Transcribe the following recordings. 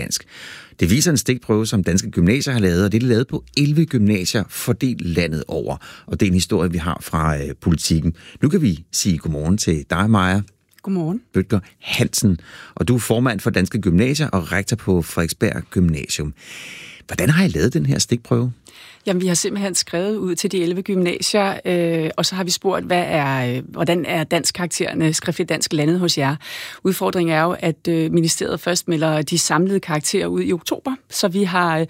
dansk. Det viser en stikprøve, som danske gymnasier har lavet, og det er lavet på 11 gymnasier fordelt landet over. Og det er en historie, vi har fra Politikken. Nu kan vi sige godmorgen til dig, Maja. Godmorgen. Bødker Hansen, og du er formand for Danske Gymnasier og rektor på Frederiksberg Gymnasium. Hvordan har I lavet den her stikprøve? Jamen, vi har simpelthen skrevet ud til de 11 gymnasier, og så har vi spurgt, hvordan er danskkaraktererne, skriftligt dansk, landet hos jer. Udfordringen er jo, at ministeriet først melder de samlede karakterer ud i oktober, så vi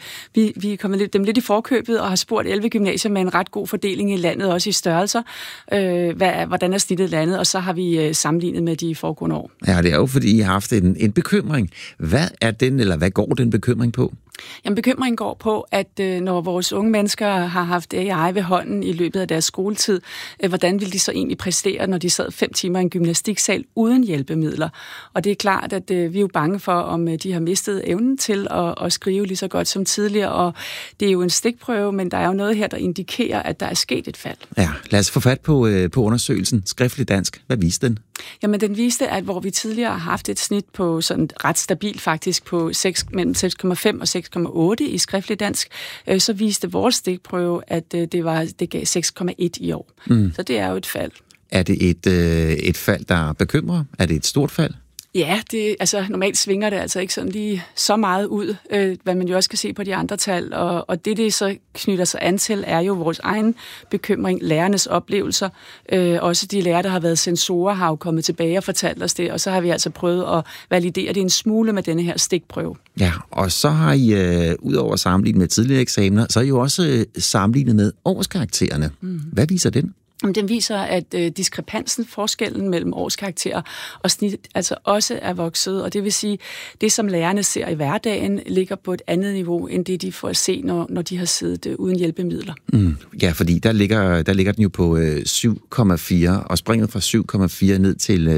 er kommet dem lidt i forkøbet og har spurgt 11 gymnasier med en ret god fordeling i landet, også i størrelser, hvordan er snittet landet, og så har vi sammenlignet med de foregående år. Ja, det er jo, fordi I har haft en bekymring. Hvad går den bekymring på? Jamen, bekymringen går på, at når vores unge mennesker har haft AI ved hånden i løbet af deres skoletid, hvordan vil de så egentlig præstere, når de sad 5 timer i en gymnastiksal uden hjælpemidler? Og det er klart, at vi er jo bange for, om de har mistet evnen til at skrive lige så godt som tidligere, og det er jo en stikprøve, men der er jo noget her, der indikerer, at der er sket et fald. Ja, lad os få fat på undersøgelsen. Skriftlig dansk. Hvad viste den? Jamen, den viste, at hvor vi tidligere har haft et snit på sådan ret stabilt faktisk på mellem 6,5 og 6,8 i skriftlig dansk, så viste vores stikprøve, at det gav 6,1 i år. Så det er jo et fald. Er det et fald, der bekymrer? Er det et stort fald? Ja, normalt svinger det altså ikke sådan lige så meget ud, hvad man jo også kan se på de andre tal, og det så knytter sig an til, er jo vores egen bekymring, lærernes oplevelser. Også de lærere, der har været sensorer, har jo kommet tilbage og fortalt os det, og så har vi altså prøvet at validere det en smule med denne her stikprøve. Ja, og så har I, udover at sammenligne med tidligere eksamener, så har I jo også sammenlignet med årskaraktererne. Hvad viser den? Den viser, at diskrepansen, forskellen mellem årskarakterer og snit, altså også er vokset, og det vil sige, det som lærerne ser i hverdagen, ligger på et andet niveau, end det de får at se, når de har siddet uden hjælpemidler. Ja, fordi der ligger den jo på 7,4, og springet fra 7,4 ned til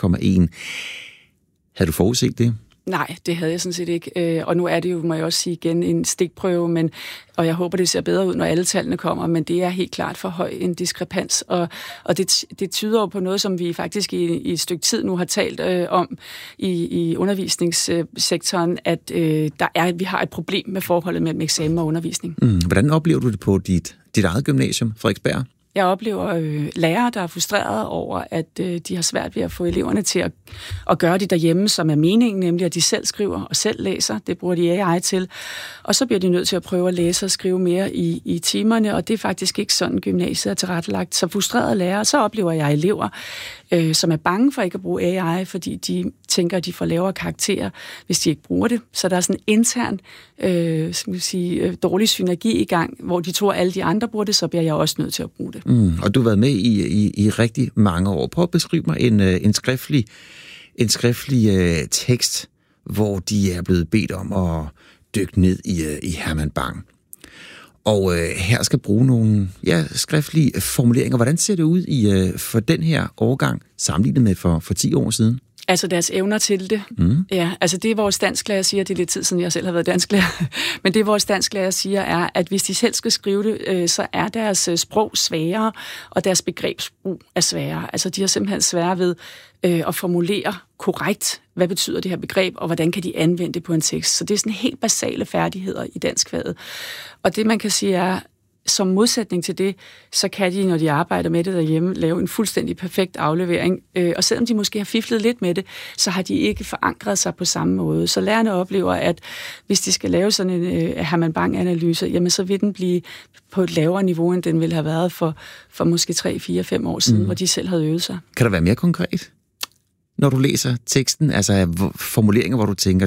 6,1. Havde du forudset det? Nej, det havde jeg sådan set ikke. Og nu er det jo, må jeg også sige igen, en stikprøve, og jeg håber, det ser bedre ud, når alle tallene kommer, men det er helt klart for høj en diskrepans. Og det tyder jo på noget, som vi faktisk i et stykke tid nu har talt om i undervisningssektoren, at vi har et problem med forholdet mellem eksamen og undervisning. Hvordan oplever du det på dit eget gymnasium, Frederiksberg? Jeg oplever lærere, der er frustrerede over, at de har svært ved at få eleverne til at gøre det derhjemme, som er meningen, nemlig at de selv skriver og selv læser. Det bruger de AI til. Og så bliver de nødt til at prøve at læse og skrive mere i timerne, og det er faktisk ikke sådan, gymnasiet er tilrettelagt. Så frustrerede lærere, så oplever jeg elever, som er bange for ikke at bruge AI, fordi de tænker, at de får lavere karakterer, hvis de ikke bruger det. Så der er sådan en intern dårlig synergi i gang, hvor de tror, at alle de andre bruger det, så bliver jeg også nødt til at bruge det. Og du har været med i rigtig mange år. Prøv at beskrive mig en skriftlig tekst, hvor de er blevet bedt om at dykke ned i Herman Bang. Og her skal bruge nogle skriftlige formuleringer. Hvordan ser det ud for den her årgang, sammenlignet med for 10 år siden? Altså deres evner til det. Ja, altså det vores dansklærer siger, det er lidt tid siden, jeg selv har været dansklærer, men det vores dansklærer siger er, at hvis de selv skal skrive det, så er deres sprog sværere, og deres begrebsbrug er sværere. Altså de har simpelthen svære ved at formulere korrekt, hvad betyder det her begreb, og hvordan kan de anvende det på en tekst. Så det er sådan helt basale færdigheder i danskfaget. Og det man kan sige er, som modsætning til det, så kan de, når de arbejder med det derhjemme, lave en fuldstændig perfekt aflevering. Og selvom de måske har fiflet lidt med det, så har de ikke forankret sig på samme måde. Så lærerne oplever, at hvis de skal lave sådan en Herman Bang-analyse, jamen så vil den blive på et lavere niveau, end den ville have været for måske 3, 4, 5 år siden, hvor de selv havde øvet sig. Kan der være mere konkret, når du læser teksten? Altså formuleringer, hvor du tænker,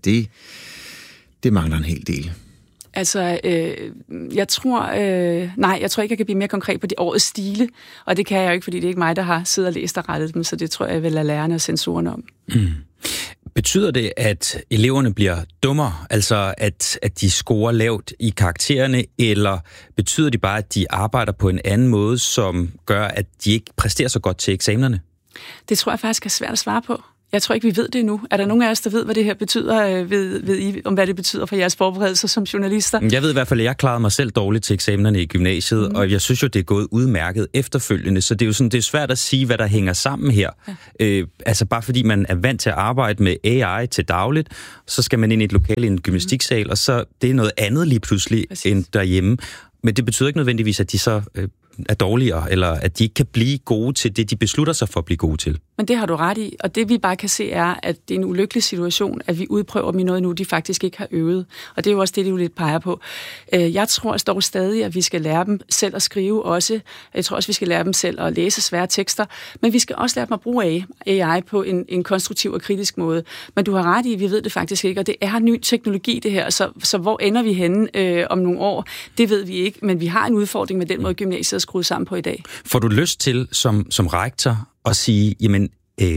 det mangler en hel del. Altså, jeg tror ikke, jeg kan blive mere konkret på de årets stile, og det kan jeg jo ikke, fordi det er ikke mig, der har siddet og læst og rettet dem, så det tror jeg vil lade lærerne og sensorerne om. Betyder det, at eleverne bliver dummere, altså at de scorer lavt i karaktererne, eller betyder det bare, at de arbejder på en anden måde, som gør, at de ikke præsterer så godt til eksamenerne? Det tror jeg faktisk er svært at svare på. Jeg tror ikke, vi ved det endnu. Er der nogen af os, der ved, hvad det her betyder? Ved I, om hvad det betyder for jeres forberedelser som journalister? Jeg ved i hvert fald, at jeg klarede mig selv dårligt til eksamenerne i gymnasiet, og jeg synes jo, det er gået udmærket efterfølgende. Så det er jo sådan, det er svært at sige, hvad der hænger sammen her. Ja. Altså bare fordi man er vant til at arbejde med AI til dagligt, så skal man ind i et lokale i en gymnastiksal, og så det er noget andet lige pludselig end derhjemme. Men det betyder ikke nødvendigvis, at de så er dårligere, eller at de ikke kan blive gode til det, de beslutter sig for at blive gode til. Men det har du ret i, og det vi bare kan se er, at det er en ulykkelig situation, at vi udprøver dem i noget nu, de faktisk ikke har øvet. Og det er jo også det, de jo lidt peger på. Jeg tror dog stadig, at vi skal lære dem selv at skrive også. Jeg tror også, vi skal lære dem selv at læse svære tekster, men vi skal også lære dem at bruge AI på en konstruktiv og kritisk måde. Men du har ret i, vi ved det faktisk ikke, og det er ny teknologi det her, så hvor ender vi henne om nogle år? Det ved vi ikke, men vi har en udfordring med den måde, gymnasiet er skruet sammen på i dag. Får du lyst til som rektor at sige, jamen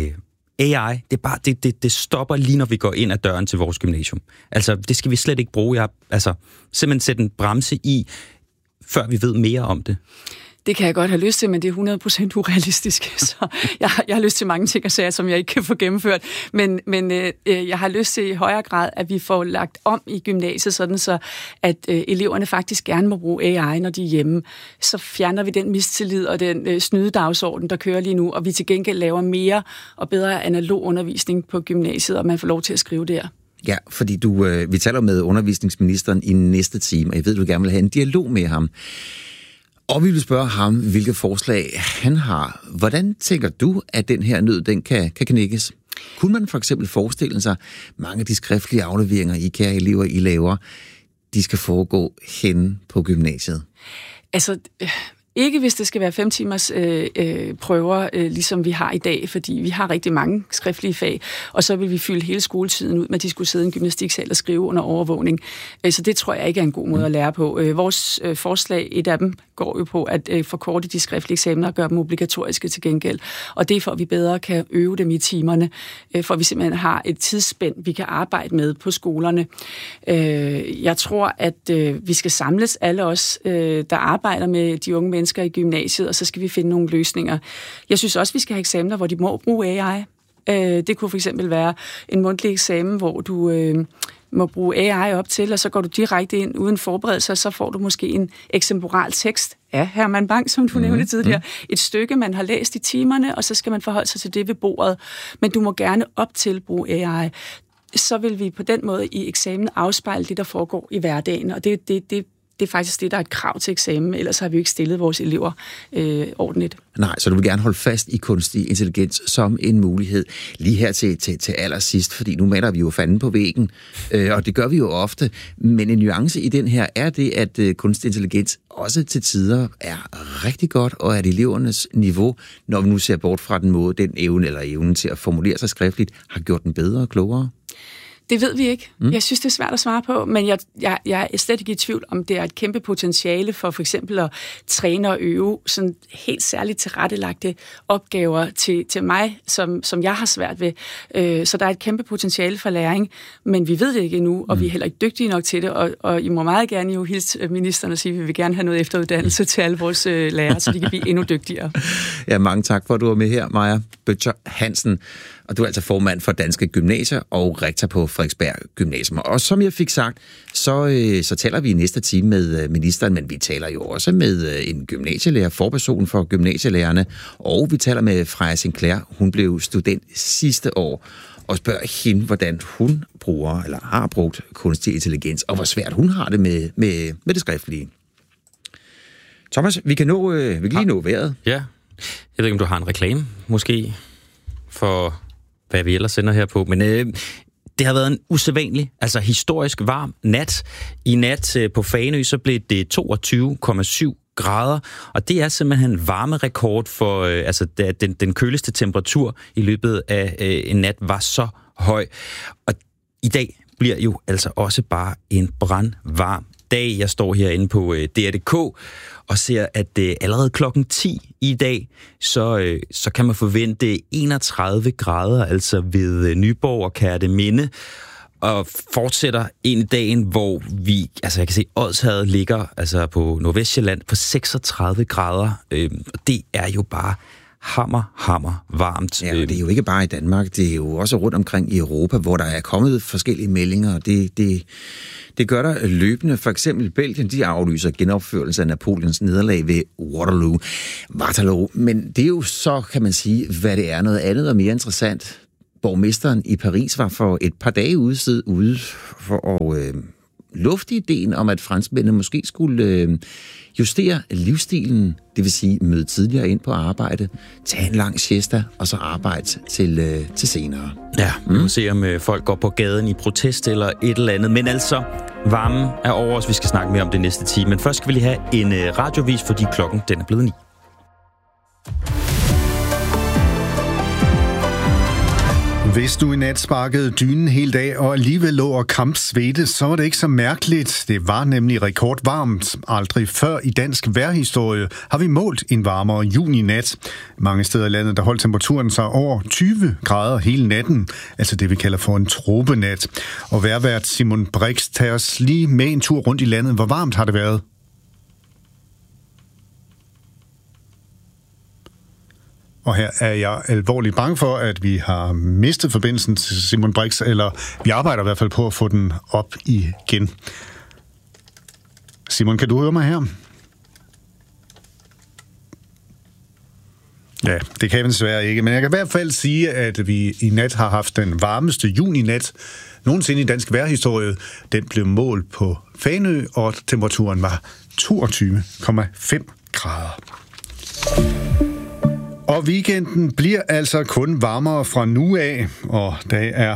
AI, det stopper lige når vi går ind ad døren til vores gymnasium. Altså, det skal vi slet ikke bruge. Simpelthen sætte en bremse i, før vi ved mere om det. Det kan jeg godt have lyst til, men det er 100% urealistisk. Så jeg har lyst til mange ting og sager, som jeg ikke kan få gennemført. Men jeg har lyst til i højere grad, at vi får lagt om i gymnasiet, sådan så at eleverne faktisk gerne må bruge AI, når de er hjemme. Så fjerner vi den mistillid og den snydedagsorden, der kører lige nu, og vi til gengæld laver mere og bedre analog undervisning på gymnasiet, og man får lov til at skrive der. Ja, fordi vi taler med undervisningsministeren i næste time, og jeg ved, du gerne vil have en dialog med ham. Og vi vil spørge ham, hvilke forslag han har. Hvordan tænker du, at den her nød, den kan knækkes? Kunne man for eksempel forestille sig, mange af de skriftlige afleveringer, I kære elever, I laver, de skal foregå henne på gymnasiet? Altså, ikke hvis det skal være 5 timers prøver, ligesom vi har i dag, fordi vi har rigtig mange skriftlige fag, og så vil vi fylde hele skoletiden ud med, at de skulle sidde i en gymnastiksal og skrive under overvågning. Så det tror jeg ikke er en god måde at lære på. Vores forslag, et af dem, går jo på at forkorte de skriftlige eksamener og gøre dem obligatoriske til gengæld. Og det er for, at vi bedre kan øve dem i timerne, for at vi simpelthen har et tidsspænd, vi kan arbejde med på skolerne. Jeg tror, at vi skal samles, alle os, der arbejder med de unge mennesker i gymnasiet, og så skal vi finde nogle løsninger. Jeg synes også, vi skal have eksamener, hvor de må bruge AI. Det kunne for eksempel være en mundtlig eksamen, hvor du må bruge AI op til, og så går du direkte ind uden forberedelse, og så får du måske en eksemporal tekst af Herman Bang, som du nævnte tidligere. Et stykke, man har læst i timerne, og så skal man forholde sig til det ved bordet. Men du må gerne op til bruge AI. Så vil vi på den måde i eksamen afspejle det, der foregår i hverdagen, og det er faktisk det, der er et krav til eksamen, ellers har vi jo ikke stillet vores elever ordentligt. Nej, så du vil gerne holde fast i kunstig intelligens som en mulighed. Lige her til allersidst, fordi nu maler vi jo fanden på væggen, og det gør vi jo ofte, men en nuance i den her er det, at kunstig intelligens også til tider er rigtig godt, og at elevernes niveau, når vi nu ser bort fra den måde, den evnen til at formulere sig skriftligt, har gjort den bedre og klogere. Det ved vi ikke. Jeg synes, det er svært at svare på, men jeg er slet ikke i tvivl om, det er et kæmpe potentiale for eksempel at træne og øve sådan helt særligt tilrettelagte opgaver til mig, som jeg har svært ved. Så der er et kæmpe potentiale for læring, men vi ved det ikke endnu, og vi er heller ikke dygtige nok til det, og I må meget gerne jo hilse ministeren og sige, at vi vil gerne have noget efteruddannelse til alle vores lærere, så de kan blive endnu dygtigere. Ja, mange tak for, at du var med her, Maja Bøttcher Hansen. Og du er altså formand for Danske Gymnasier og rektor på Frederiksberg Gymnasium. Og som jeg fik sagt, så taler vi i næste time med ministeren, men vi taler jo også med en gymnasielærer, forperson for gymnasielærerne, og vi taler med Freja Sinclair. Hun blev student sidste år, og spørger hende, hvordan hun bruger eller har brugt kunstig intelligens, og hvor svært hun har det med det skriftlige. Thomas, vi kan lige nå vejret. Ja, jeg ved ikke, om du har en reklame, måske, for hvad vi ellers sender her på, men det har været en usædvanlig, altså historisk varm nat. I nat på Fanø, så blev det 22,7 grader, og det er simpelthen varmerekord for, den køligste temperatur i løbet af en nat var så høj. Og i dag bliver jo altså også bare en brandvarm dag. Jeg står herinde på DR.dk og ser, at allerede klokken 10 i dag, så kan man forvente 31 grader, altså ved Nyborg og Kerteminde, og fortsætter ind i dagen, hvor jeg kan se, Odsherred ligger altså på Nordvestsjælland på 36 grader. Det er jo bare hammer varmt. Ja, det er jo ikke bare i Danmark, det er jo også rundt omkring i Europa, hvor der er kommet forskellige meldinger, og det gør der løbende. For eksempel Belgien, de aflyser genopførelse af Napoleons nederlag ved Waterloo. Men det er jo så, kan man sige, hvad det er. Noget andet og mere interessant. Borgmesteren i Paris var for et par dage ude for at lufte ideen om, at franskmændene måske skulle justere livsstilen, det vil sige møde tidligere ind på arbejde, tage en lang siesta og så arbejde til senere. Ja, vi må se, om folk går på gaden i protest eller et eller andet. Men altså, varmen er over os. Vi skal snakke mere om det næste time. Men først skal vi lige have en radiovis, fordi klokken den er blevet 9. Hvis du i nat sparkede dynen hele dag og alligevel lå og kampsvedte, så var det ikke så mærkeligt. Det var nemlig rekordvarmt. Aldrig før i dansk vejrhistorie har vi målt en varmere juni-nat. Mange steder i landet der holdt temperaturen sig over 20 grader hele natten, altså det vi kalder for en tropenat. Og vejrvært Simon Brix tager os lige med en tur rundt i landet. Hvor varmt har det været? Og her er jeg alvorligt bange for, at vi har mistet forbindelsen til Simon Brix, eller vi arbejder i hvert fald på at få den op igen. Simon, kan du høre mig her? Ja, det kan jeg desværre ikke, men jeg kan i hvert fald sige, at vi i nat har haft den varmeste juninat nogensinde i dansk vejrhistorie. Den blev målt på Fanø, og temperaturen var 22,5 grader. Og weekenden bliver altså kun varmere fra nu af, og der er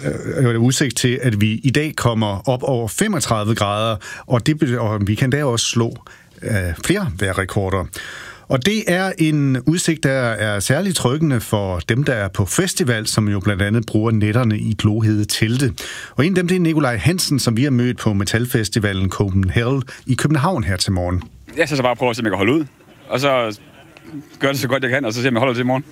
udsigt til, at vi i dag kommer op over 35 grader, og vi kan da også slå flere vejrrekorder. Og det er en udsigt, der er særligt tryggende for dem, der er på festival, som jo blandt andet bruger netterne i glohede telte. Og en af dem, det er Nikolaj Hansen, som vi har mødt på metalfestivalen Copenhagen i København her til morgen. Jeg skal så bare prøve at se, om jeg kan holde ud, og så gør det så godt jeg kan, og så se, om jeg holder til i morgen.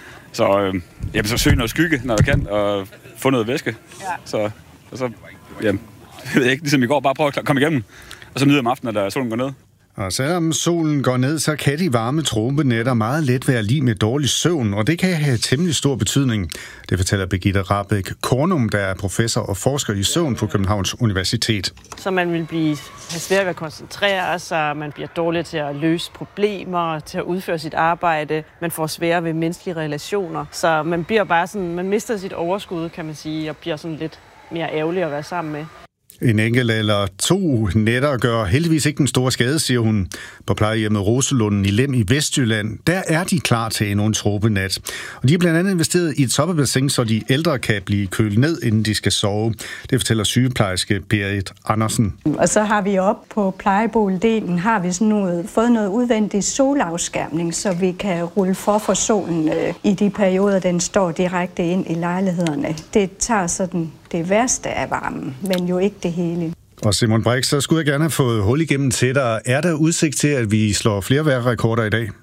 Så jeg vil så søge noget skygge, når jeg kan, og få noget væske. Ja. Så jeg ved ikke, ligesom i går, bare prøve at komme igennem, og så nyder om aftenen, da solen går ned. Og selvom solen går ned, så kan de varme tropenætter meget let være lig med dårlig søvn, og det kan have temmelig stor betydning. Det fortæller Birgitte Rahbek Kornum, der er professor og forsker i søvn på Københavns Universitet. Så man vil have svært ved at koncentrere sig, man bliver dårlig til at løse problemer, til at udføre sit arbejde, man får svære ved menneskelige relationer. Så man bliver bare sådan, man mister sit overskud, kan man sige, og bliver sådan lidt mere ærgerlig at være sammen med. En enkelt eller to nætter gør heldigvis ikke den store skade, siger hun. På plejehjemmet Roselunden i Lem i Vestjylland, der er de klar til endnu en tropenat. Og de har blandt andet investeret i et soppebassin, så de ældre kan blive kølet ned, inden de skal sove. Det fortæller sygeplejerske Berit Andersen. Og så har vi op på plejeboligen har vi fået noget udvendig solafskærmning, så vi kan rulle for solen i de perioder, den står direkte ind i lejlighederne. Det tager sådan det værste af varmen, men jo ikke det hele. Og Simon Brix, så skulle jeg gerne have fået hul igennem til dig. Er der udsigt til, at vi slår flere vejrrekorder i dag?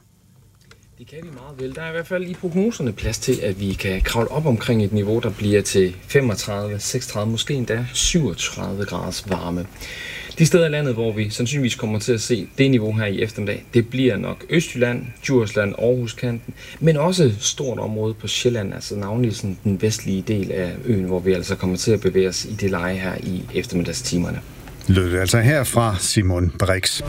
Det kan vi meget vel. Der er i hvert fald i prognoserne plads til, at vi kan kravle op omkring et niveau, der bliver til 35, 36, måske endda 37 graders varme. De steder i landet, hvor vi sandsynligvis kommer til at se det niveau her i eftermiddag, det bliver nok Østjylland, Djursland, Aarhuskanten, men også et stort område på Sjælland, altså navnlig sådan den vestlige del af øen, hvor vi altså kommer til at bevæge os i det leje her i eftermiddagstimerne. Lød altså her fra Simon Brix.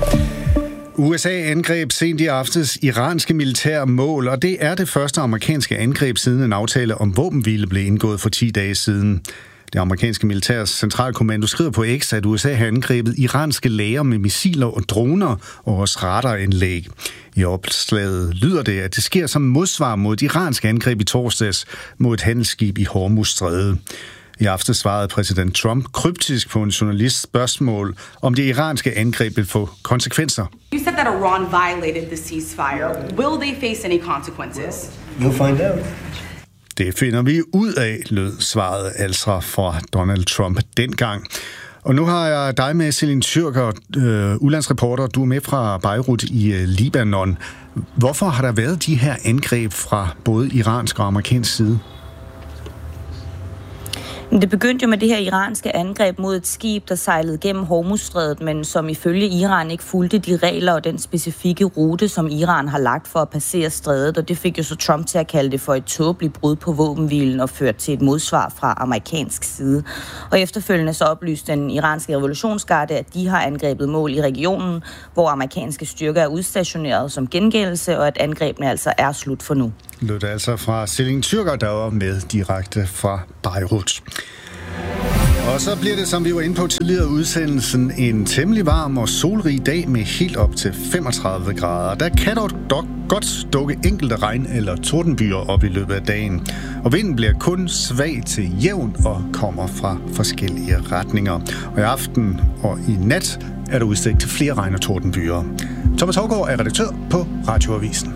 USA angreb sent i aftes iranske militære mål, og det er det første amerikanske angreb siden en aftale om våbenhvile blev indgået for 10 dage siden. Det amerikanske militærs centralkommando skriver på X, at USA har angrebet iranske lagre med missiler og droner og også radaranlæg. I opslaget lyder det, at det sker som modsvar mod et iransk angreb i torsdags mod et handelsskib i Hormuzstrædet. I aften svarede præsident Trump kryptisk på en journalists spørgsmål, om det iranske angreb vil få konsekvenser. You said that Iran violated the ceasefire. Will they face any consequences? You'll find out. Det finder vi ud af, lød svaret altså fra Donald Trump dengang. Og nu har jeg dig med, Celine Tyrker, udlandsreporter. Du er med fra Beirut i Libanon. Hvorfor har der været de her angreb fra både iransk og amerikansk side? Det begyndte jo med det her iranske angreb mod et skib, der sejlede gennem Hormuzstrædet, men som ifølge Iran ikke fulgte de regler og den specifikke rute, som Iran har lagt for at passere strædet, og det fik jo så Trump til at kalde det for et tåbeligt brud på våbenhvilen og ført til et modsvar fra amerikansk side. Og efterfølgende så oplyste den iranske revolutionsgarde, at de har angrebet mål i regionen, hvor amerikanske styrker er udstationeret som gengældelse, og at angrebene altså er slut for nu. Lød det altså fra Celine Tyrker, der var med direkte fra Beirut. Og så bliver det, som vi var inde på tidligere udsendelsen, en temmelig varm og solrig dag med helt op til 35 grader. Der kan dog godt dukke enkelte regn- eller tordenbyer op i løbet af dagen. Og vinden bliver kun svag til jævn og kommer fra forskellige retninger. Og i aften og i nat er der udsigt til flere regn- og tordenbyer. Thomas Haugaard er redaktør på Radioavisen.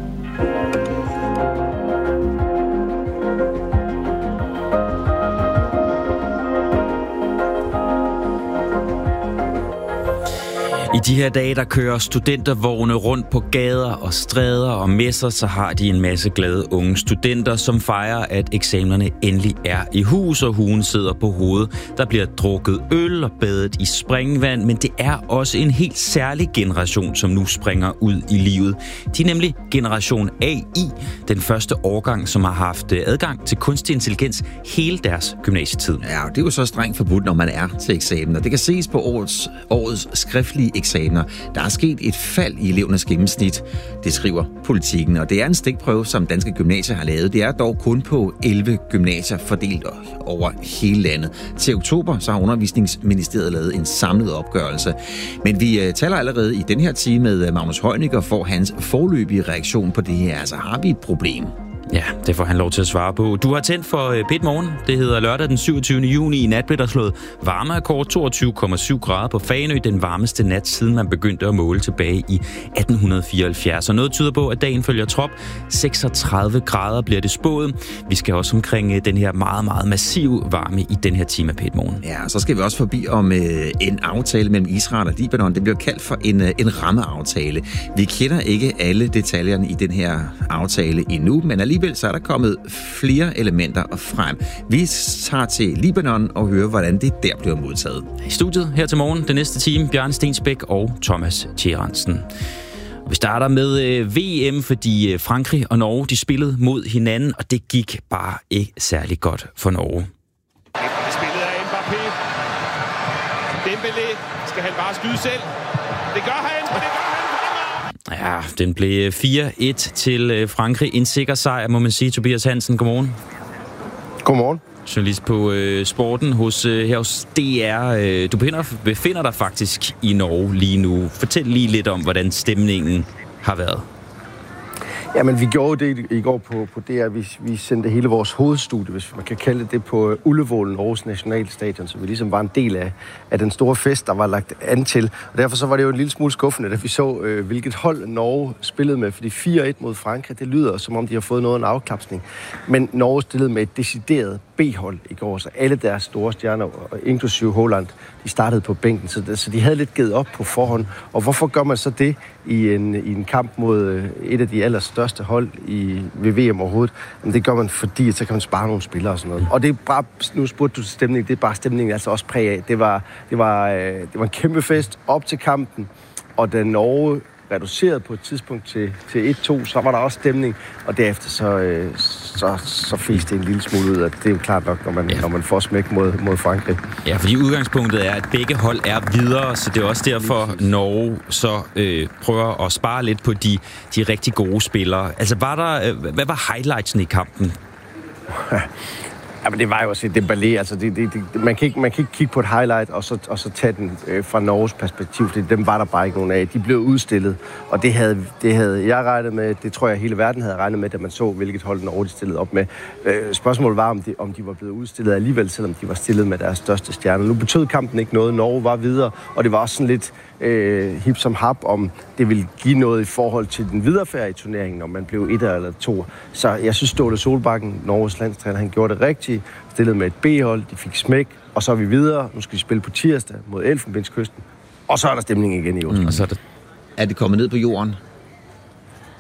I de her dage, der kører studentervogne rundt på gader og stræder og messer, så har de en masse glade unge studenter, som fejrer, at eksamenerne endelig er i hus, og huen sidder på hovedet. Der bliver drukket øl og badet i springvand, men det er også en helt særlig generation, som nu springer ud i livet. De er nemlig generation AI, den første årgang, som har haft adgang til kunstig intelligens hele deres gymnasietid. Ja, det er jo så strengt forbudt, når man er til eksamen, og det kan ses på årets skriftlige eksamener. Der er sket et fald i elevernes gennemsnit, det skriver Politikken, og det er en stikprøve, som danske gymnasier har lavet. Det er dog kun på 11 gymnasier fordelt over hele landet. Til oktober så har Undervisningsministeriet lavet en samlet opgørelse. Men vi taler allerede i den her time med Magnus Heunicke for hans foreløbige reaktion på det her. Altså, har vi et problem? Ja, det får han lov til at svare på. Du har tændt for P1 Morgen. Det hedder lørdag den 27. juni. I nat blev der slået varmerekord 22,7 grader på Fanø. Den varmeste nat, siden man begyndte at måle tilbage i 1874. Og noget tyder på, at dagen følger trop. 36 grader bliver det spået. Vi skal også omkring den her meget, meget massive varme i den her time af P1 Morgen. Ja, så skal vi også forbi om en aftale mellem Israel og Libanon. Det bliver kaldt for en rammeaftale. Vi kender ikke alle detaljerne i den her aftale endnu, men alligevel så er der kommet flere elementer frem. Vi tager til Libanon og hører, hvordan det der bliver modtaget. I studiet her til morgen, den næste time, Bjørn Stensbæk og Thomas Tjerensen. Vi starter med VM, fordi Frankrig og Norge, de spillede mod hinanden, og det gik bare ikke særlig godt for Norge. Spillet af Mbappé. Dembélé skal han bare skyde selv. Det gør han, og det gør han. Ja, den blev 4-1 til Frankrig. En sikker sejr, må man sige. Tobias Hansen, godmorgen. Godmorgen. Journalist på Sporten her hos DR. Du befinder dig faktisk i Norge lige nu. Fortæl lige lidt om, hvordan stemningen har været. Jamen, vi gjorde det i går på DR. Vi sendte hele vores hovedstudie, hvis man kan kalde det, på Ullevål, Norges nationalstadion, så vi ligesom var en del af den store fest, der var lagt an til. Og derfor så var det jo en lille smule skuffende, da vi så, hvilket hold Norge spillede med. Fordi 4-1 mod Frankrig, det lyder som om, de har fået noget af en afklapsning. Men Norge stillede med et decideret B-hold i går, så alle deres store stjerner, inklusive Haaland, de startede på bænken, så de havde lidt givet op på forhånd. Og hvorfor gør man så det i en kamp mod et af de allerstørste hold ved VM overhovedet? Men det gør man, fordi så kan man spare nogle spillere og sådan noget. Og det er bare, nu spurgte du til stemningen, det er bare stemningen altså også præg af. Det var en kæmpe fest op til kampen, og da Norge reduceret på et tidspunkt til 1-2, så var der også stemning, og derefter så fæste det en lille smule ud, at det er jo klart nok, når man får smæk mod Frankrig. Ja, fordi udgangspunktet er, at begge hold er videre, så det er også derfor, Norge så prøver at spare lidt på de rigtig gode spillere. Altså, hvad var highlightsen i kampen? Ja, men det var jo også et Dembélé. Altså, man kan ikke kigge på et highlight og så tage den fra Norges perspektiv. Dem var der bare ikke nogen af. De blev udstillet, og det havde jeg regnet med. Det tror jeg, hele verden havde regnet med, da man så, hvilket hold Norge de stillede op med. Spørgsmålet var, om de var blevet udstillet alligevel, selvom de var stillet med deres største stjerner. Nu betød kampen ikke noget. Norge var videre, og det var også sådan lidt hip som hap, om det ville give noget i forhold til den viderefærd i turneringen, om man blev 1 eller 2. Så jeg synes, Ståle Solbakken, Norges landstræner, han gjorde det rigtigt. Stillede med et B-hold, de fik smæk, og så er vi videre. Nu skal vi spille på tirsdag mod Elfenbenskysten, og så er der stemning igen i Oslo. Og så er det kommet ned på jorden?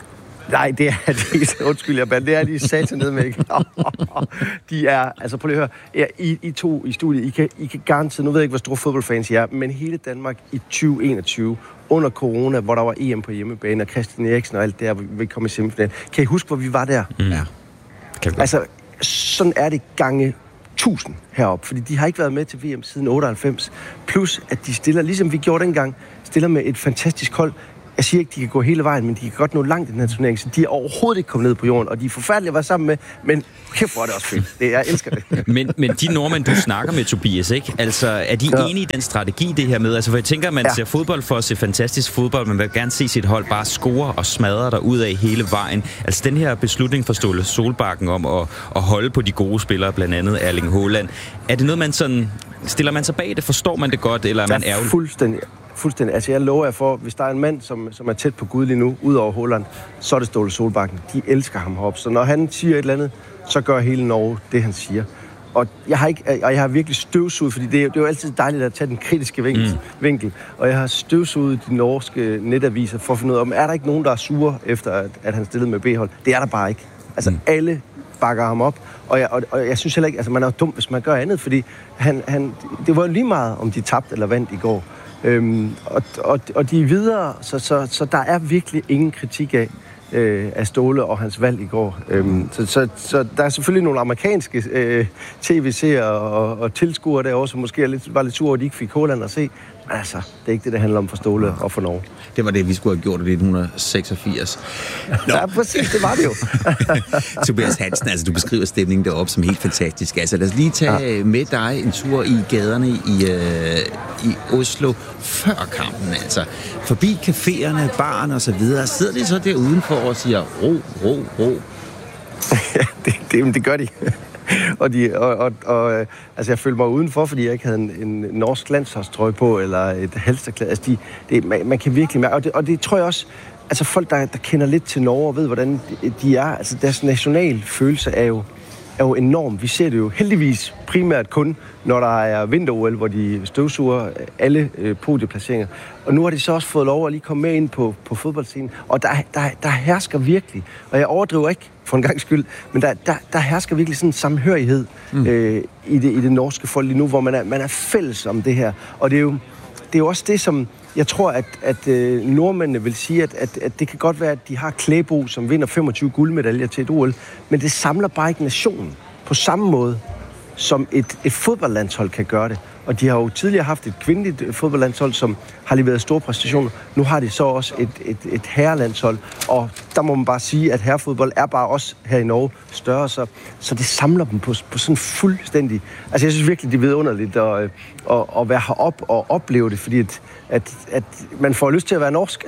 Nej, det er de. Undskyld, jeg det er de satan ned med, ikke? De er, altså prøv lige at høre, I to i studiet, I kan garanteret, nu ved jeg ikke, hvor store fodboldfans I er, men hele Danmark i 2021, under corona, hvor der var EM på hjemmebane, og Christian Eriksen og alt det her, vi kom i semifinalen. Kan I huske, hvor vi var der? Ja. Altså, sådan er det gange 1000 heroppe, fordi de har ikke været med til VM siden 98. Plus, at de stiller, ligesom vi gjorde dengang, stiller med et fantastisk hold. Jeg siger ikke, de kan gå hele vejen, men de kan godt nå langt i den her turnering, så de er overhovedet ikke kommet ned på jorden, og de er forfærdelige at være sammen med, men kæft hvor er det også fedt. Jeg elsker det. Men de nordmænd, du snakker med, Tobias, ikke? Altså, er de enige i den strategi, det her med? Altså, for jeg tænker, man ser fodbold for at se fantastisk fodbold, man vil gerne se sit hold bare score og smadre der ud af hele vejen. Altså, den her beslutning for Ståle Solbakken om at holde på de gode spillere, blandt andet Erling Haaland, er det noget, man sådan... Stiller man sig bag det? Forstår man det godt, eller er man ærgerlig? Fuldstændig. Altså, jeg lover jer for, hvis der er en mand, som er tæt på Gud lige nu, ud over Haaland, så er det Ståle Solbakken. De elsker ham heroppe. Så når han siger et eller andet, så gør hele Norge det, han siger. Og jeg har virkelig støvsuget, fordi det er jo altid dejligt at tage den kritiske vinkel. Og jeg har støvsuget de norske netaviser for at finde ud af, om er der ikke nogen, der er sure efter, at han stillede med B-hold. Det er der bare ikke. Altså, alle bakker ham op. Og jeg synes heller ikke, altså man er jo dum, hvis man gør andet, fordi det var jo lige meget, om de tabte eller vandt i går. Og de er videre, så der er virkelig ingen kritik af Ståle og hans valg i går. Så der er selvfølgelig nogle amerikanske tv-seere og tilskuere derovre, som måske var lidt sure, at de ikke fik Haaland at se. Men altså, det er ikke det handler om for Ståle og for Norge. Det var det, vi skulle have gjort i 1986. Ja, præcis, det var det jo. Tobias Hansen, altså du beskriver stemningen deroppe som helt fantastisk. Altså lad os lige tage med dig en tur i gaderne i Oslo før kampen, altså. Forbi caféerne, baren og så videre. Sidder de så der udenfor og siger, ro? Ja, det gør de. Altså jeg følte mig udenfor, fordi jeg ikke havde en norsk landsholdstrøje på, eller et halsterklæde. Altså man kan virkelig mærke, og det tror jeg også, altså folk, der kender lidt til Norge og ved, hvordan de er, altså deres national følelse er jo enorm. Vi ser det jo heldigvis primært kun, når der er vinter-OL, hvor de støvsuger alle podieplaceringer. Og nu har de så også fået lov at lige komme med ind på fodboldscenen. Og der hersker virkelig, og jeg overdriver ikke for en gang skyld, men der hersker virkelig sådan en samhørighed i det norske folk lige nu, hvor man er fælles om det her. Og det er jo også det, som jeg tror, at nordmændene vil sige, at det kan godt være, at de har Klæbo, som vinder 25 guldmedaljer til et OL, men det samler bare ikke nationen på samme måde, som et fodboldlandshold kan gøre det. Og de har jo tidligere haft et kvindeligt fodboldlandshold, som har leveret store præstationer. Nu har de så også et herrelandshold, og der må man bare sige, at herrefodbold er bare også her i Norge større, så det samler dem på sådan fuldstændig... Altså jeg synes virkelig, det er vidunderligt at være heroppe og opleve det, fordi at man får lyst til at være norsk.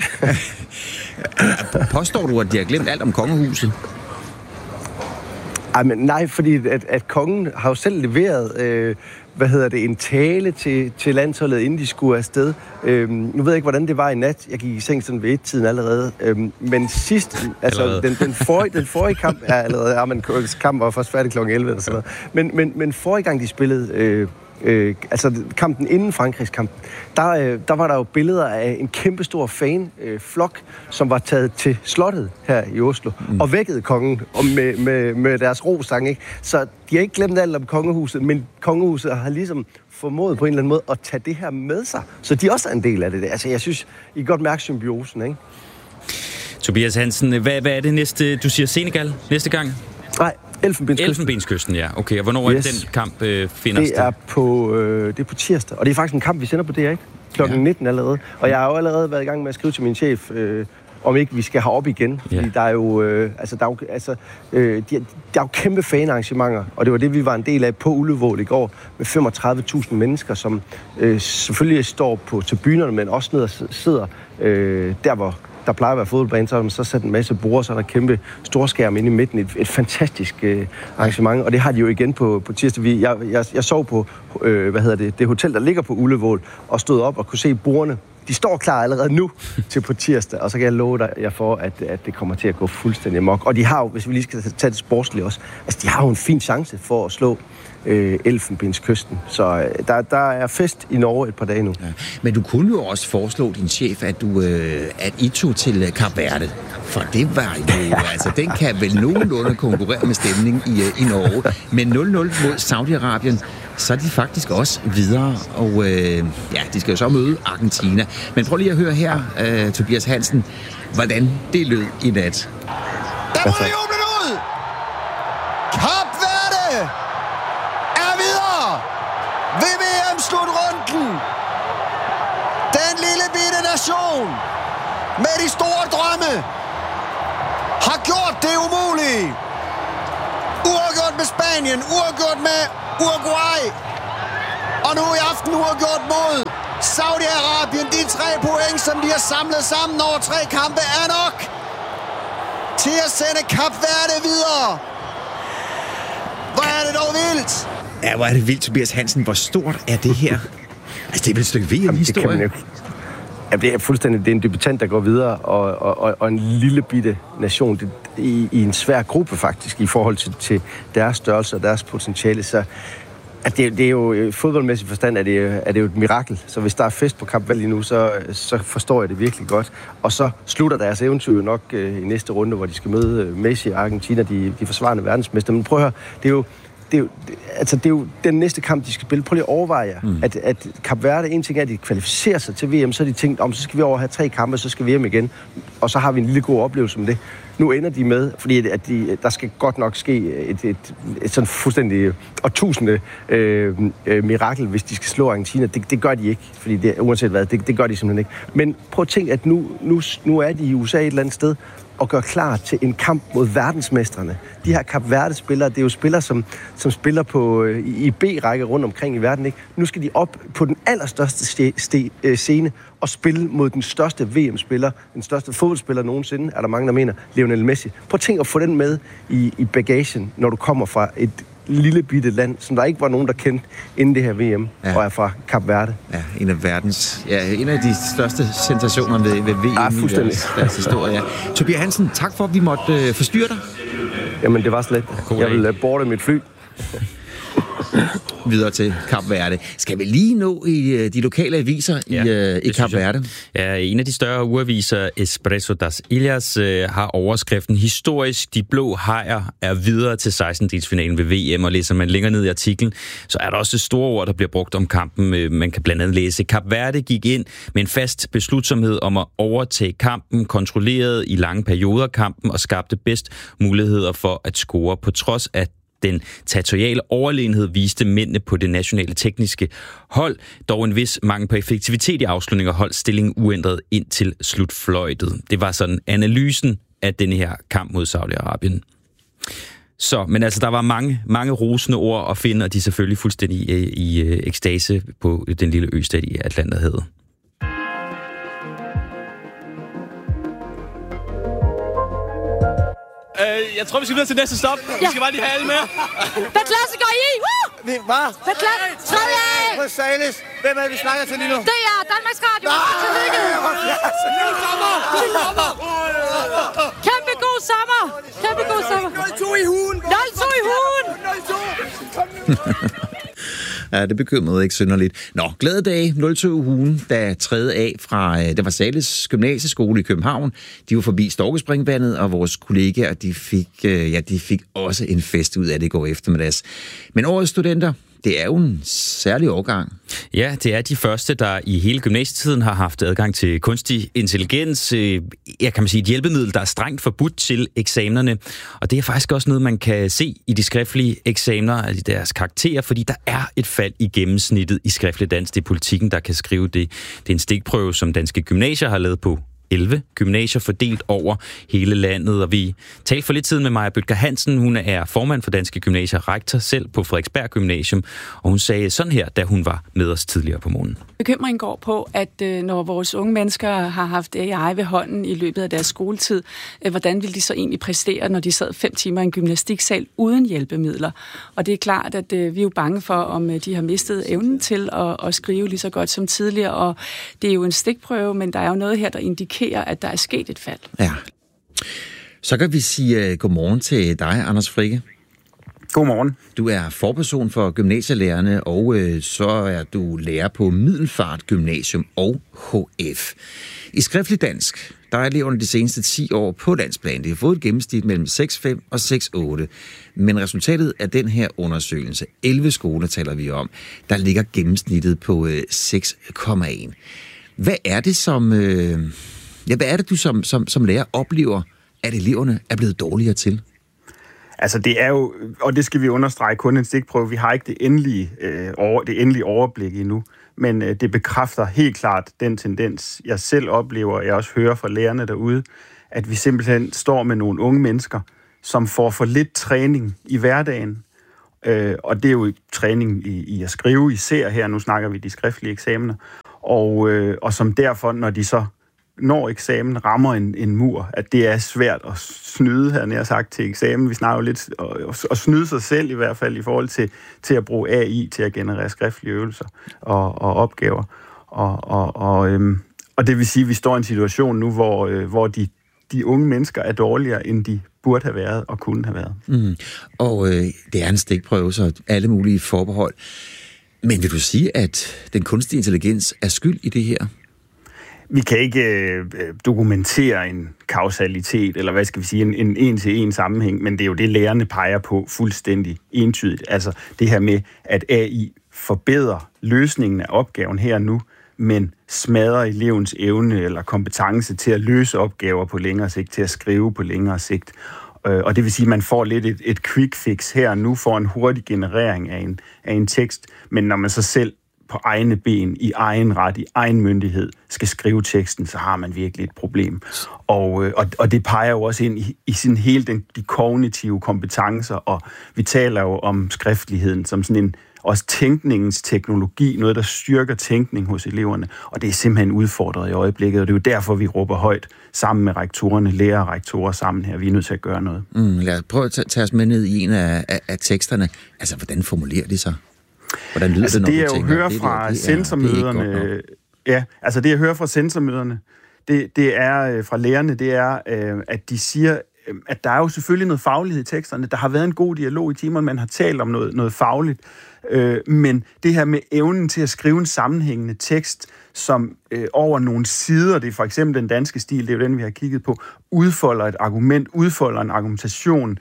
Påstår du, at de har glemt alt om kongehuset? Ej, men nej, fordi at kongen har jo selv leveret en tale til landsholdet, inden de skulle afsted. Nu ved jeg ikke, hvordan det var i nat. Jeg gik i seng sådan ved 1-tiden allerede. Men sidst, altså den forrige kamp er allerede... Ja, men kampen var først færdig kl. 11 eller sådan noget. Men forrige gang, de spillede... kampen inden Frankrigs kamp, der var der jo billeder af en kæmpestor fanflok, som var taget til slottet her i Oslo, og vækkede kongen med deres rosang, ikke? Så de har ikke glemt alt om kongehuset, men kongehuset har ligesom formået på en eller anden måde at tage det her med sig, så de også er en del af det. Altså, jeg synes, I kan godt mærke symbiosen, ikke? Tobias Hansen, hvad er det næste? Du siger Senegal næste gang? Nej, Elfenbenskysten, ja. Okay, og hvornår er den kamp finder sted? Det er på tirsdag, og det er faktisk en kamp, vi sender på DR, ikke? Klokken 19 allerede. Og jeg har jo allerede været i gang med at skrive til min chef, om ikke vi skal have op igen. Fordi der er jo, der er jo kæmpe fanarrangementer, og det var det, vi var en del af på Ullevål i går, med 35.000 mennesker, som selvfølgelig står på tribunerne, men også ned og sidder der, hvor der plejer at være fodboldbane, så har man så sat en masse borde, så er der kæmpe storskærm inde i midten. Et fantastisk arrangement, og det har de jo igen på tirsdag. Jeg sov på det hotel, der ligger på Ullevål, og stod op og kunne se bordene. de står klar allerede nu til på tirsdag, og så kan jeg love dig for, at det kommer til at gå fuldstændig amok. Og de har jo, hvis vi lige skal tage det sportslige også, altså de har jo en fin chance for at slå Elfenbenskysten. Så der er fest i Norge et par dage nu. Ja. Men du kunne jo også foreslå din chef, at I tog til Kap Verde. For det var jo, altså den kan vel nogenlunde konkurrere med stemning i Norge. Men 0-0 mod Saudi-Arabien, så er de faktisk også videre. Og de skal jo så møde Argentina. Men prøv lige at høre her, Tobias Hansen, hvordan det lød i nat. Der må jublen ud! Kap Verde er videre ved VM-slutrunden. Den lille bitte nation med de store drømme har gjort det umulige. Uafgjort med Spanien, uafgjort med Uruguay, og nu i aften uafgjort mod Saudi-Arabien. De 3 point, som de har samlet sammen over 3 kampe, er nok til at sende Kap Verde videre. Hvor er det dog vildt! Ja, hvor er det vildt, Tobias Hansen. Hvor stort er det her? Altså, det er vel et stykke VM-historie. Ja, det er fuldstændig. Det er en debutant, der går videre, og en lille bitte nation i en svær gruppe faktisk, i forhold til deres størrelse og deres potentiale. Så at det er jo fodboldmæssigt forstand, er det jo et mirakel. Så hvis der er fest på Kap Verde lige nu, så forstår jeg det virkelig godt. Og så slutter deres eventyr nok i næste runde, hvor de skal møde Messi og Argentina, de forsvarende verdensmester. Men prøv at høre, det er jo den næste kamp, de skal spille. Prøv lige at overveje at Kap Verde, en ting er, at de kvalificerer sig til VM, så har de tænkt, så skal vi over have 3 kampe, så skal vi hjem igen. Og så har vi en lille god oplevelse med det. Nu ender de med, fordi der skal godt nok ske et sådan fuldstændig årtusinde mirakel, hvis de skal slå Argentina. Det gør de ikke, fordi uanset hvad, det gør de simpelthen ikke. Men prøv at tænke, at nu er de i USA et eller andet sted, og gør klar til en kamp mod verdensmestrene. De her Kap Verde-spillere, det er jo spillere, som spiller i B-række rundt omkring i verden, ikke? Nu skal de op på den allerstørste scene og spille mod den største VM-spiller, den største fodboldspiller nogensinde, er der mange, der mener, Lionel Messi. Prøv at tænke at få den med i bagagen, når du kommer fra et lille bitte land, som der ikke var nogen, der kendte inden det her VM, og er fra Kap Verde. Ja, en af de største sensationer ved VM i deres historie. Ja. Tobias Hansen, tak for, at vi måtte forstyrre dig. Jamen, det var slet. Jeg vil borte mit fly. Videre til Kap Verde. Skal vi lige nå i de lokale aviser i Kap Verde? Ja, en af de større ugeaviser, Expresso das Ilhas, har overskriften historisk, de blå hajer er videre til 16-delsfinalen ved VM, og læser man længere ned i artiklen, så er der også store ord, der bliver brugt om kampen. Man kan blandt andet læse, Kap Verde gik ind med en fast beslutsomhed om at overtage kampen, kontrollerede i lange perioder kampen og skabte bedst muligheder for at score, på trods af den territoriale overlegenhed viste mændene på det nationale tekniske hold, dog en vis mangel på effektivitet i afslutning og holdt stillingen uændret ind til slutfløjtet. Det var sådan analysen af denne her kamp mod Saudi-Arabien. Så, men altså, der var mange rosende ord at finde, og de er selvfølgelig fuldstændig i ekstase på den lille østat i Atlanterhavet. Jeg tror, vi skal videre til næste stop. Vi skal bare lige have alle med. Hvad klasse går I? Hvad? Hvad klasse? Tredje A! Rosales. Hvem er det, vi snakker til lige nu? Det er Danmarks Radio. Tillykke. Kæmpe god sommer. Kæmpe god sommer. 0-2 i hugen. 0-2 i hugen. 0-2. Ja, det bekymrede ikke synderligt. Nå, glade dage, 0-2-ugen, da 3. A fra, det var Zahles Gymnasieskole i København. De var forbi Storkespringvandet, og vores kollegaer, de fik også en fest ud af det i går eftermiddags. Men årets studenter, det er jo en særlig årgang. Ja, det er de første, der i hele gymnasietiden har haft adgang til kunstig intelligens. Jeg kan man sige et hjælpemiddel, der er strengt forbudt til eksamenerne. Og det er faktisk også noget, man kan se i de skriftlige eksamener, altså deres karakterer, fordi der er et fald i gennemsnittet i skriftlig dansk. Det er Politikken, der kan skrive det. Det er en stikprøve, som Danske Gymnasier har lavet på 11 gymnasier fordelt over hele landet, og vi talte for lidt siden med Maja Bødker Hansen. Hun er formand for Danske Gymnasier, rektor selv på Frederiksberg Gymnasium, og hun sagde sådan her, da hun var med os tidligere på morgenen. Bekymringen går på, at når vores unge mennesker har haft AI ved hånden i løbet af deres skoletid, hvordan vil de så egentlig præstere, når de sad 5 timer i en gymnastiksal uden hjælpemidler? Og det er klart, at vi er jo bange for, om de har mistet evnen til at skrive lige så godt som tidligere, og det er jo en stikprøve, men der er jo noget her, der indikerer, at der er sket et fald. Ja. Så kan vi sige godmorgen til dig, Anders Fricke. Godmorgen. Du er forperson for gymnasielærerne, og så er du lærer på Middelfart Gymnasium og HF. I skriftlig dansk, der er eleverne de seneste 10 år på landsplan. De har fået et gennemsnit mellem 6,5 og 6,8. Men resultatet af den her undersøgelse, 11 skoler taler vi om, der ligger gennemsnittet på 6,1. Hvad er det, du som lærer oplever, at eleverne er blevet dårligere til? Altså det er jo, og det skal vi understrege, kun en stikprøve. Vi har ikke det endelige overblik endnu, men det bekræfter helt klart den tendens, jeg selv oplever, og jeg også hører fra lærerne derude, at vi simpelthen står med nogle unge mennesker, som får for lidt træning i hverdagen. Og det er jo træning i at skrive især her, nu snakker vi de skriftlige eksamener, og som derfor, når de så når eksamen rammer en mur, at det er svært at snyde, havde jeg sagt, til eksamen. Vi snakker jo lidt at snyde sig selv i hvert fald i forhold til at bruge AI til at generere skriftlige øvelser og opgaver. Og det vil sige, at vi står i en situation nu, hvor de unge mennesker er dårligere, end de burde have været og kunne have været. Mm. Og det er en stikprøve, så alle mulige forbehold. Men vil du sige, at den kunstige intelligens er skyld i det her? Vi kan ikke dokumentere en kausalitet, eller hvad skal vi sige, en en-til-en sammenhæng, men det er jo det, lærerne peger på fuldstændig entydigt. Altså det her med, at AI forbedrer løsningen af opgaven her og nu, men smadrer elevens evne eller kompetence til at løse opgaver på længere sigt, til at skrive på længere sigt. Og det vil sige, at man får lidt et quick fix her og nu, får en hurtig generering af en tekst, men når man så selv på egne ben, i egen ret, i egen myndighed, skal skrive teksten, så har man virkelig et problem. Og det peger jo også ind i sådan hele de kognitive kompetencer, og vi taler jo om skriftligheden som sådan en også tænkningens teknologi, noget, der styrker tænkning hos eleverne, og det er simpelthen udfordret i øjeblikket, og det er jo derfor, vi råber højt sammen med rektorerne, lærere og rektorer sammen her. Vi er nødt til at gøre noget. Lad os prøve at tage os med ned i en af teksterne. Altså, hvordan formulerer de sig? Hvordan lyder det, når det jeg du tænker, hører fra sensormøderne, det jeg hører fra sensormøderne, det er fra lærerne, det er, at de siger, at der er jo selvfølgelig noget faglighed i teksterne. Der har været en god dialog i timerne, man har talt om noget fagligt, men det her med evnen til at skrive en sammenhængende tekst, som over nogle sider, det er for eksempel den danske stil, det er jo den, vi har kigget på, udfolder et argument, udfolder en argumentation,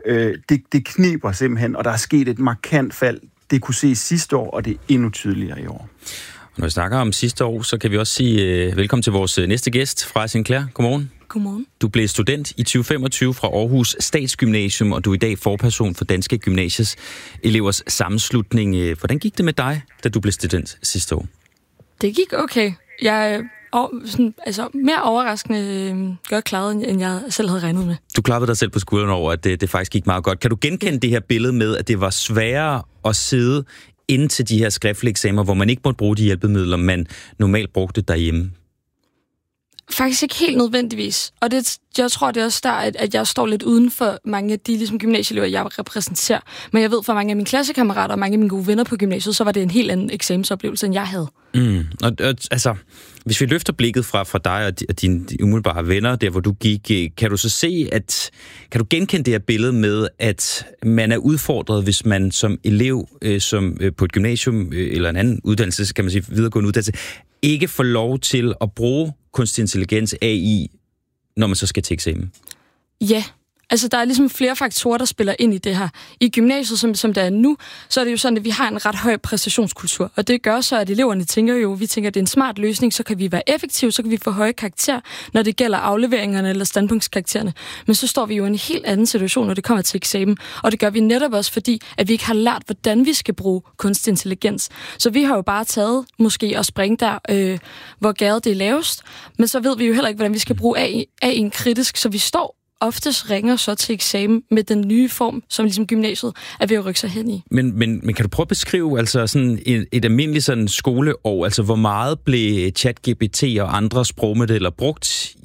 det kniber simpelthen, og der er sket et markant fald. Det kunne ses sidste år, og det er endnu tydeligere i år. Når vi snakker om sidste år, så kan vi også sige velkommen til vores næste gæst fra Sinclair. Godmorgen. Godmorgen. Du blev student i 2025 fra Aarhus Statsgymnasium, og du er i dag forperson for Danske Gymnasiers elevers sammenslutning. Hvordan gik det med dig, da du blev student sidste år? Det gik okay. Jeg mere overraskende godt klaret, end jeg selv havde regnet med. Du klappede dig selv på skulderen over, at det faktisk gik meget godt. Kan du genkende det her billede med, at det var sværere at sidde inde til de her skriftlige eksamener, hvor man ikke måtte bruge de hjælpemidler, man normalt brugte derhjemme? Faktisk ikke helt nødvendigvis. Og jeg tror, det er også der, at jeg står lidt uden for mange af de gymnasieelever, jeg repræsenterer. Men jeg ved, for mange af mine klassekammerater og mange af mine gode venner på gymnasiet, så var det en helt anden eksamensoplevelse, end jeg havde. Altså, hvis vi løfter blikket fra dig og dine umiddelbare venner, der hvor du gik, kan du så se, kan du genkende det her billede med, at man er udfordret, hvis man som elev, som på et gymnasium eller en anden uddannelse, kan man sige videregående uddannelse, ikke får lov til at bruge kunstig intelligens AI, når man så skal til eksamen? Ja, Altså, der er ligesom flere faktorer, der spiller ind i det her. I gymnasiet, som det er nu, så er det jo sådan, at vi har en ret høj præstationskultur. Og det gør så, at eleverne tænker, at det er en smart løsning, så kan vi være effektive, så kan vi få høje karakterer, når det gælder afleveringerne eller standpunktskaraktererne. Men så står vi jo i en helt anden situation, når det kommer til eksamen. Og det gør vi netop også, fordi at vi ikke har lært, hvordan vi skal bruge kunstig intelligens. Så vi har jo bare taget måske at springe der, hvor gæret det er lavest. Men så ved vi jo heller ikke, hvordan vi skal bruge AI'en kritisk, så vi står oftest ringer så til eksamen med den nye form, som ligesom gymnasiet er ved at rykke sig hen i. Men kan du prøve at beskrive altså sådan et almindeligt sådan skoleår, altså hvor meget blev ChatGPT og andre sprogmodeller brugt,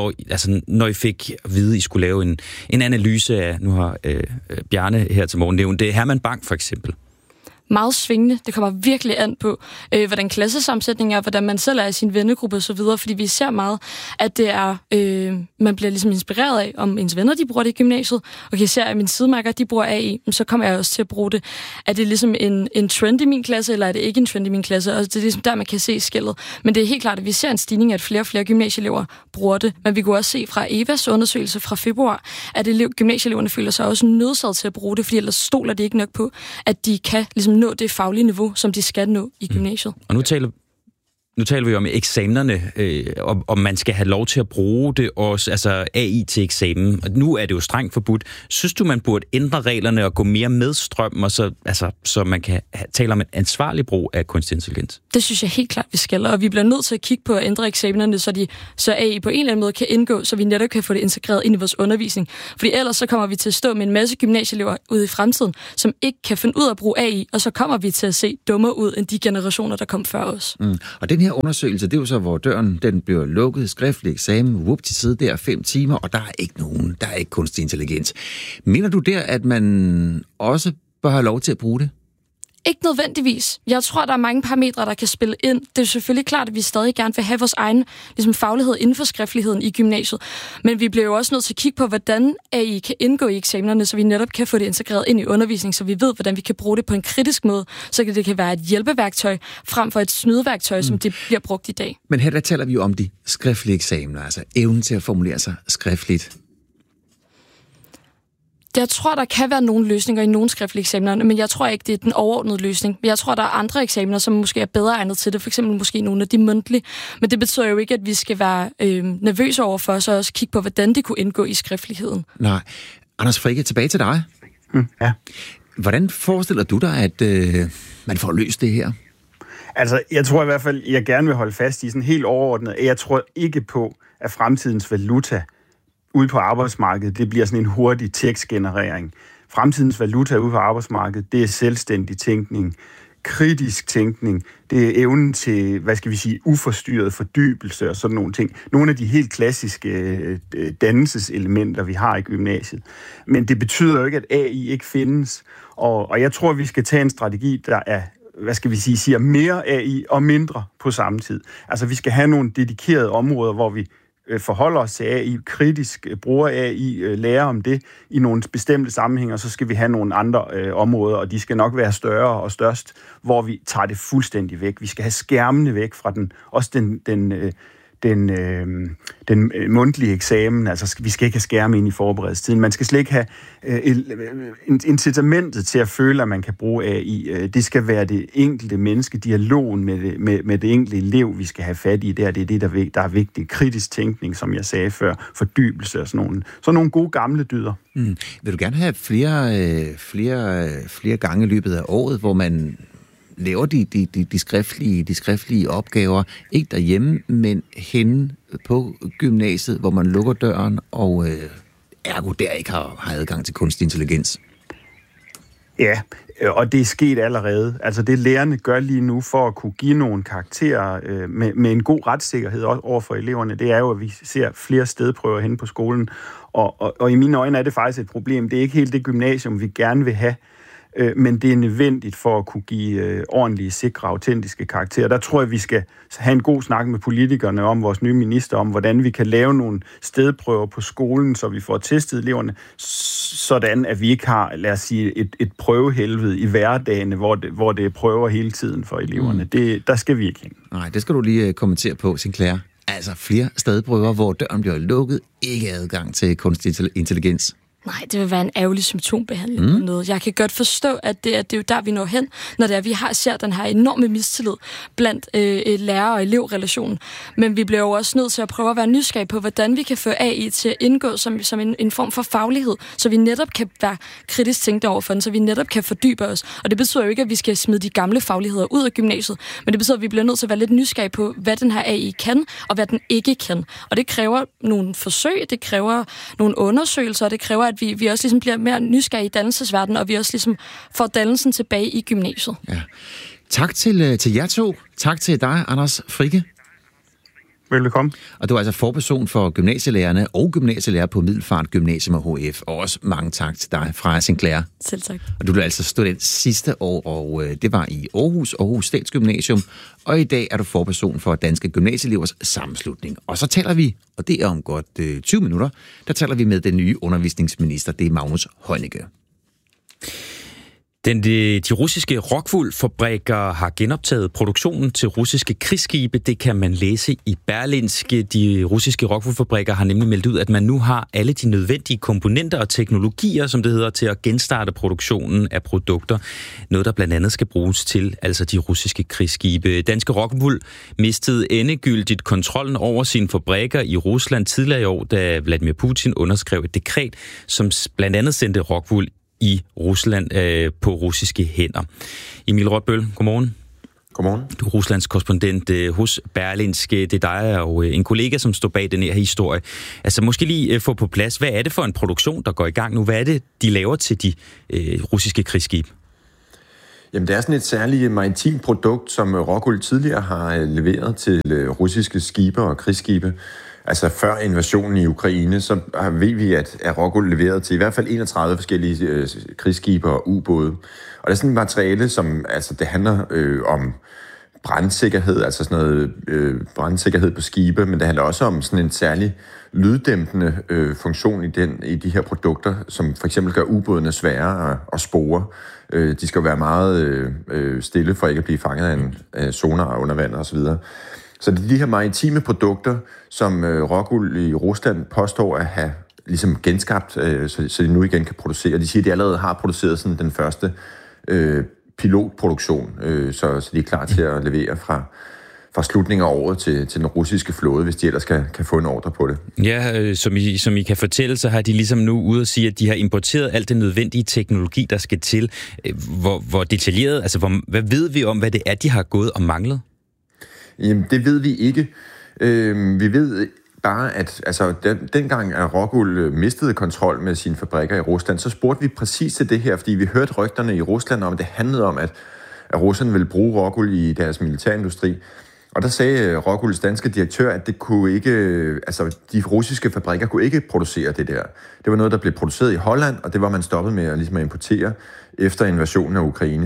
når I fik at vide, at I skulle lave en analyse af, nu har Bjarne her til morgen nævnt, det er Herman Bang for eksempel? Meget svingende. Det kommer virkelig an på, hvordan klassesammensætningen er, hvordan man selv er i sin vennegruppe osv., fordi vi ser meget, at det er, man bliver ligesom inspireret af, om ens venner, de bruger det i gymnasiet, og jeg ser, at mine sidemærker, de bruger AI, så kommer jeg også til at bruge det. Er det ligesom en trend i min klasse, eller er det ikke en trend i min klasse? Og det er ligesom der, man kan se skellet. Men det er helt klart, at vi ser en stigning, at flere og flere gymnasieelever bruger det. Men vi kunne også se fra EVAs undersøgelse fra februar, at gymnasieeleverne føler sig også nødsaget til at bruge det, fordi ellers stoler de ikke nok på, at de kan ligesom nå det faglige niveau, som de skal nå i gymnasiet. Og nu taler vi jo om eksamenerne, om man skal have lov til at bruge det også, altså AI til eksamen. Og nu er det jo strengt forbudt. Synes du, man burde ændre reglerne og gå mere med strøm, og så man kan tale om en ansvarlig brug af kunstig intelligens? Det synes jeg helt klart, vi skal. Og vi bliver nødt til at kigge på at ændre eksamenerne, så AI på en eller anden måde kan indgå, så vi netop kan få det integreret ind i vores undervisning. Fordi ellers så kommer vi til at stå med en masse gymnasieelever ude i fremtiden, som ikke kan finde ud af at bruge AI, og så kommer vi til at se dummere ud end de generationer, der kom før os. Og den her undersøgelse, det er jo så, hvor døren den bliver lukket, skriftlig eksamen, til side der 5 timer, og der er ikke kunstig intelligens. Mener du der, at man også bør have lov til at bruge det? Ikke nødvendigvis. Jeg tror, der er mange parametre, der kan spille ind. Det er selvfølgelig klart, at vi stadig gerne vil have vores egen faglighed inden for skriftligheden i gymnasiet. Men vi bliver jo også nødt til at kigge på, hvordan AI kan indgå i eksamenerne, så vi netop kan få det integreret ind i undervisning, så vi ved, hvordan vi kan bruge det på en kritisk måde, så det kan være et hjælpeværktøj frem for et snydeværktøj, som det bliver brugt i dag. Men her der taler vi jo om de skriftlige eksamener, altså evnen til at formulere sig skriftligt. Jeg tror, der kan være nogle løsninger i nogle skriftlige eksamener, men jeg tror ikke, det er den overordnede løsning. Jeg tror, der er andre eksamener, som måske er bedre egnet til det, for eksempel måske nogle af de mundtlige. Men det betyder jo ikke, at vi skal være nervøse over for os og også kigge på, hvordan det kunne indgå i skriftligheden. Nej. Anders Fricke, tilbage til dig. Ja. Hvordan forestiller du dig, at man får løst det her? Altså, jeg tror i hvert fald, jeg gerne vil holde fast i sådan helt overordnet. Jeg tror ikke på, at fremtidens valuta ude på arbejdsmarkedet, det bliver sådan en hurtig tekstgenerering. Fremtidens valuta ude på arbejdsmarkedet, det er selvstændig tænkning, kritisk tænkning, det er evnen til, uforstyrret fordybelse og sådan nogle ting. Nogle af de helt klassiske dannelseselementer, vi har i gymnasiet. Men det betyder jo ikke, at AI ikke findes. Og jeg tror, vi skal tage en strategi, der er siger mere AI og mindre på samme tid. Altså, vi skal have nogle dedikerede områder, hvor vi forholder os til AI, kritisk bruger AI, lærer om det i nogle bestemte sammenhænge, og så skal vi have nogle andre områder, og de skal nok være større og størst, hvor vi tager det fuldstændig væk. Vi skal have skærmene væk fra den mundtlige eksamen, altså vi skal ikke have skærme ind i forberedelsestiden. Man skal slet ikke have incitamentet til at føle, at man kan bruge AI. Det skal være det enkelte menneske, dialogen med det enkelte elev, vi skal have fat i. Det er det, der er vigtigt. Kritisk tænkning, som jeg sagde før, fordybelse og sådan nogle gode gamle dyder. Vil du gerne have flere gange i løbet af året, hvor man laver de skriftlige opgaver, ikke derhjemme, men henne på gymnasiet, hvor man lukker døren, og ergo der ikke har adgang til kunstig intelligens? Ja, og det er sket allerede. Altså det lærerne gør lige nu for at kunne give nogle karakterer med en god retssikkerhed over for eleverne, det er jo, at vi ser flere stedprøver henne på skolen, og i mine øjne er det faktisk et problem. Det er ikke helt det gymnasium, vi gerne vil have, men det er nødvendigt for at kunne give ordentlige, sikre, autentiske karakterer. Der tror jeg, vi skal have en god snak med politikerne om, vores nye minister, om hvordan vi kan lave nogle stedprøver på skolen, så vi får testet eleverne, sådan at vi ikke har, lad os sige, et prøvehelvede i hverdagen, hvor det prøver hele tiden for eleverne. Der skal vi ikke hen. Nej, det skal du lige kommentere på, Sinclair. Altså flere stedprøver, hvor døren bliver lukket, ikke adgang til kunstig intelligens. Nej, det vil være en ærgerlig symptombehandling på noget. Jeg kan godt forstå, at det er jo der, vi når hen, når det er, vi ser den her enorme mistillid blandt lærer- og elevrelationen. Men vi bliver jo også nødt til at prøve at være nysgerrige på, hvordan vi kan få AI til at indgå som en form for faglighed, så vi netop kan være kritisk tænkte over for den, så vi netop kan fordybe os. Og det betyder jo ikke, at vi skal smide de gamle fagligheder ud af gymnasiet, men det betyder, at vi bliver nødt til at være lidt nysgerrige på, hvad den her AI kan, og hvad den ikke kan. Og det kræver nogle forsøg, det kræver nogle undersøgelser, og det kræver, at vi også ligesom bliver mere nysgerrige i dannelsesverdenen, og vi også ligesom får dannelsen tilbage i gymnasiet. Ja. Tak til jer to. Tak til dig, Anders Fricke. Velkommen. Og du er altså forperson for gymnasielærerne og gymnasielærer på Middelfart Gymnasium og HF. Og også mange tak til dig, Freja Sinclair. Selv tak. Og du er altså student sidste år, og det var i Aarhus Statsgymnasium. Og i dag er du forperson for Danske Gymnasieelevers Sammenslutning. Og så taler vi, og det er om godt 20 minutter, der taler vi med den nye undervisningsminister, det er Magnus Heunicke. De russiske Rockwool-fabrikker har genoptaget produktionen til russiske krigsskibe. Det kan man læse i Berlingske. De russiske Rockwool-fabrikker har nemlig meldt ud, at man nu har alle de nødvendige komponenter og teknologier, som det hedder, til at genstarte produktionen af produkter. Noget, der blandt andet skal bruges til altså de russiske krigsskibe. Danske Rockwool mistede endegyldigt kontrollen over sine fabrikker i Rusland tidligere i år, da Vladimir Putin underskrev et dekret, som blandt andet sendte Rockwool i Rusland på russiske hænder. Emil Rotbøl, godmorgen. Godmorgen. Du er Ruslands korrespondent hos Berlingske. Det er dig og en kollega, som står bag den her historie. Altså måske lige få på plads, hvad er det for en produktion, der går i gang nu? Hvad er det, de laver til de russiske krigsskibe? Jamen, det er sådan et særligt maritimt produkt, som Rockwool tidligere har leveret til russiske skibe og krigsskibe. Altså før invasionen i Ukraine, så ved vi, at Rockwool leveret til i hvert fald 31 forskellige krigsskibe og ubåde. Og det er sådan et materiale, som altså det handler om brandsikkerhed, altså sådan noget brandsikkerhed på skibe, men det handler også om sådan en særlig lyddæmpende funktion i de her produkter, som for eksempel gør ubådene svære at spore. De skal være meget stille for ikke at blive fanget af en sonar under vand og så videre. Så det er de her maritime produkter, som Rockwool i Rusland påstår at have ligesom genskabt, så de nu igen kan producere. De siger, at de allerede har produceret sådan den første pilotproduktion, så de er klar til at levere fra slutningen af året til den russiske flåde, hvis de ellers kan få en ordre på det. Ja, som I kan fortælle, så har de ligesom nu ude at sige, at de har importeret alt det nødvendige teknologi, der skal til. Hvor detaljeret, altså hvad ved vi om, hvad det er, de har gået og manglet? Jamen, det ved vi ikke. Vi ved bare, at altså, dengang at Rockwool mistede kontrol med sine fabrikker i Rusland, så spurgte vi præcis til det her, fordi vi hørte rygterne i Rusland om, at det handlede om, at russerne ville bruge Rockwool i deres militærindustri. Og der sagde Rockwools danske direktør, at det kunne ikke, altså de russiske fabrikker kunne ikke producere det der. Det var noget, der blev produceret i Holland, og det var man stoppet med at importere efter invasionen af Ukraine.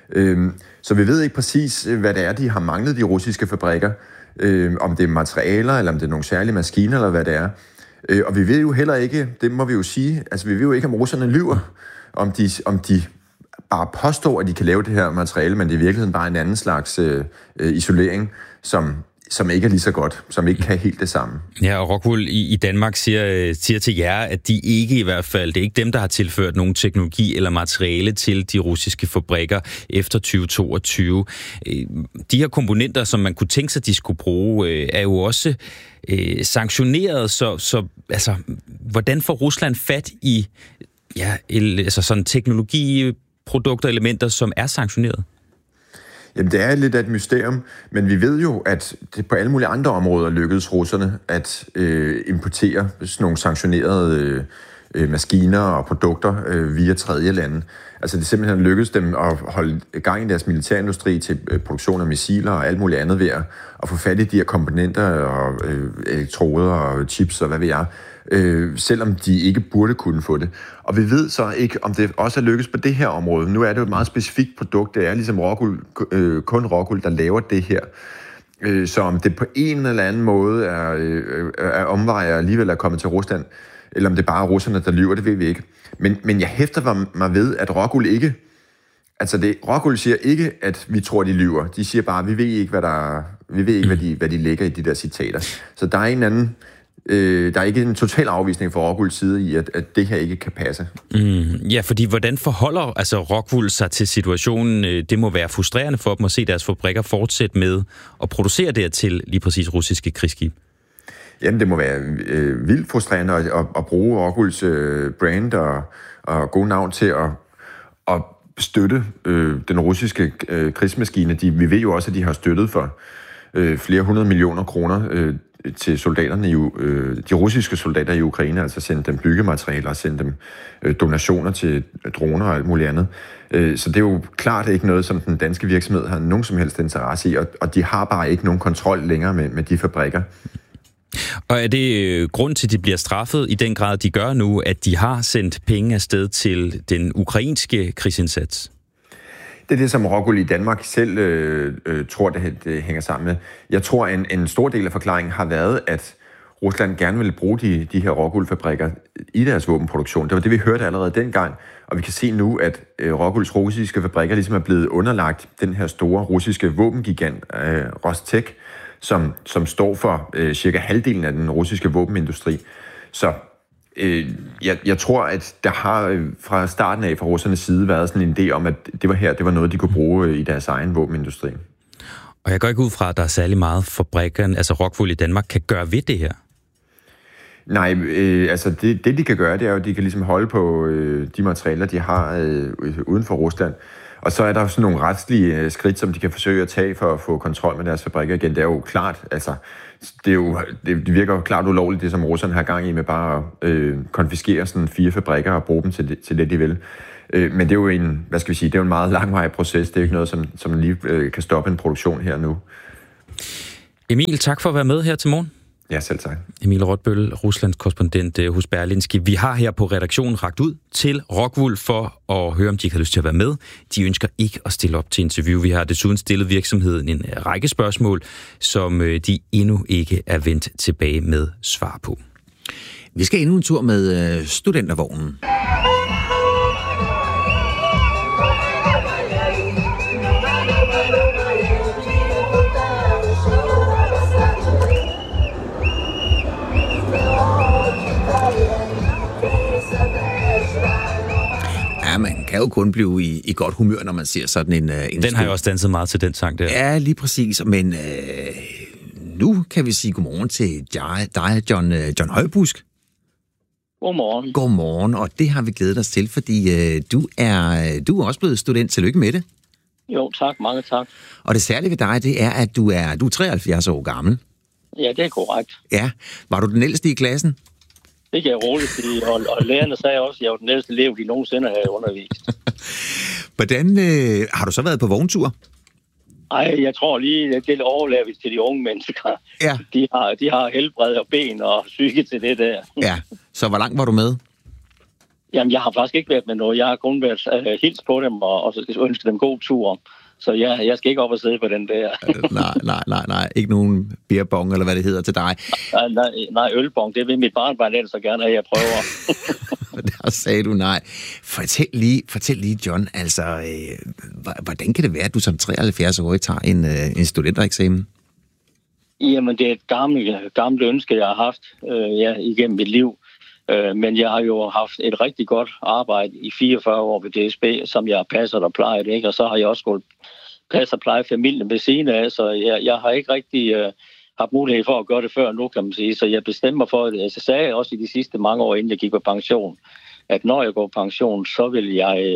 Så vi ved ikke præcis, hvad det er, de har manglet, de russiske fabrikker. Om det er materialer, eller om det er nogle særlige maskiner, eller hvad det er. Og vi ved jo heller ikke, det må vi jo sige, altså vi ved jo ikke, om russerne lyver, om de bare påstår, at de kan lave det her materiale, men det er i virkeligheden bare en anden slags isolering, som ikke er lige så godt, som ikke kan helt det samme. Ja, og Rockwool i Danmark siger til jer, at de ikke i hvert fald, det er ikke dem, der har tilført nogen teknologi eller materiale til de russiske fabrikker efter 2022. De her komponenter, som man kunne tænke sig, de skulle bruge, er jo også sanktioneret, så altså, hvordan får Rusland fat i altså sådan teknologiprodukter, elementer, som er sanktioneret? Jamen, det er lidt af et mysterium, men vi ved jo, at det på alle mulige andre områder lykkedes russerne at importere sådan nogle sanktionerede maskiner og produkter via tredje lande. Altså det simpelthen lykkedes dem at holde gang i deres militærindustri til produktion af missiler og alt muligt andet ved at få fat i de her komponenter og elektroder og chips og hvad ved jeg, selvom de ikke burde kunne få det. Og vi ved så ikke, om det også er lykkes på det her område. Nu er det jo et meget specifikt produkt. Det er ligesom Rockwool, kun Rockwool, der laver det her. Så om det på en eller anden måde er omveje og alligevel er kommet til Rusland, eller om det bare er russerne, der lyver, det ved vi ikke. Men jeg hæfter mig ved, at Rockwool ikke... Altså Rockwool siger ikke, at vi tror, de lyver. De siger bare, at vi ved ikke, hvad de lægger i de der citater. Så der er en anden der er ikke en total afvisning fra Rockwool side i, at det her ikke kan passe. Ja, fordi hvordan forholder Rockwool sig til situationen? Det må være frustrerende for dem at se deres fabrikker fortsætte med at producere dertil lige præcis russiske krigsskib. Jamen, det må være vildt frustrerende at bruge Rockwools brand og gode navn til at støtte den russiske krigsmaskine. Vi ved jo også, at de har støttet for flere 100 millioner kroner til soldaterne de russiske soldater i Ukraine, altså sendt dem byggematerialer, sendt dem donationer til droner og alt muligt andet. Så det er jo klart ikke noget, som den danske virksomhed har nogen som helst interesse i, og de har bare ikke nogen kontrol længere med de fabrikker. Og er det grund til, at de bliver straffet i den grad, de gør nu, at de har sendt penge afsted til den ukrainske krigsindsats? Det er det, som Rockwool i Danmark selv tror, det hænger sammen med. Jeg tror, en stor del af forklaringen har været, at Rusland gerne vil bruge de her Rockwool-fabrikker i deres våbenproduktion. Det var det, vi hørte allerede dengang, og vi kan se nu, at Rockwools russiske fabrikker ligesom er blevet underlagt den her store russiske våbengigant, Rostec, som står for cirka halvdelen af den russiske våbenindustri. Så jeg tror, at der har fra starten af fra russernes side været sådan en idé om, at det var noget, de kunne bruge i deres egen våbenindustri. Og jeg går ikke ud fra, at der er særlig meget fabrikkerne, altså Rockwool i Danmark, kan gøre ved det her. Nej, altså det de kan gøre, det er jo, at de kan ligesom holde på de materialer, de har uden for Rusland. Og så er der sådan nogle retslige skridt, som de kan forsøge at tage for at få kontrol med deres fabrikker igen. Det er jo klart, altså det virker jo klart ulovligt, det som russerne har gang i med bare at konfiskere sådan 4 fabrikker og bruge dem til det, de vil. Men det er jo det er jo en meget langvarig proces. Det er jo ikke noget, som lige kan stoppe en produktion her nu. Emil, tak for at være med her til morgen. Ja, selv tak. Emil Rotbøl, Ruslands korrespondent hos Berlingske. Vi har her på redaktionen rakt ud til Rockwool for at høre, om de ikke har lyst til at være med. De ønsker ikke at stille op til interview. Vi har desuden stillet virksomheden en række spørgsmål, som de endnu ikke er vendt tilbage med svar på. Vi skal endnu en tur med studentervognen. Man kan jo kun blive i godt humør, når man ser sådan en den har jo også danset meget til den sang der. Ja, lige præcis. Men nu kan vi sige godmorgen til dig, John Højbusk. Godmorgen. Godmorgen, og det har vi glædet os til, fordi du er også blevet student. Tillykke med det. Jo, tak. Mange tak. Og det særlige ved dig, det er, at du er 73 år gammel. Ja, det er korrekt. Ja. Var du den ældste i klassen? Det kan jeg roligt sige, og lærerne sagde også, at jeg var den ældste elev, de nogensinde havde undervist. Hvordan har du så været på vogntur? Ej, jeg tror lige, at det overlader vi til de unge mennesker. Ja. De har helbred og ben og psyke til det der. Ja, så hvor langt var du med? Jamen, jeg har faktisk ikke været med noget. Jeg har kun været hils på dem og ønsket dem god tur. Så jeg skal ikke op og sidde på den der. Nej. Ikke nogen beerbong, eller hvad det hedder til dig. Nej, ølbong. Det vil mit barnbarn ellers så gerne have, jeg prøver. Der sagde du nej. Fortæl lige, John, altså, hvordan kan det være, at du som 73-årig tager en studentereksamen? Jamen, det er et gammelt ønske, jeg har haft igennem mit liv. Men jeg har jo haft et rigtig godt arbejde i 44 år ved DSB, som jeg passer og plejer det, ikke? Og så har jeg også skulle passe og pleje familien ved siden af, så jeg har ikke rigtig haft mulighed for at gøre det før nu, kan man sige. Så jeg bestemmer for, at jeg sagde også i de sidste mange år, inden jeg gik på pension, at når jeg går på pension, så vil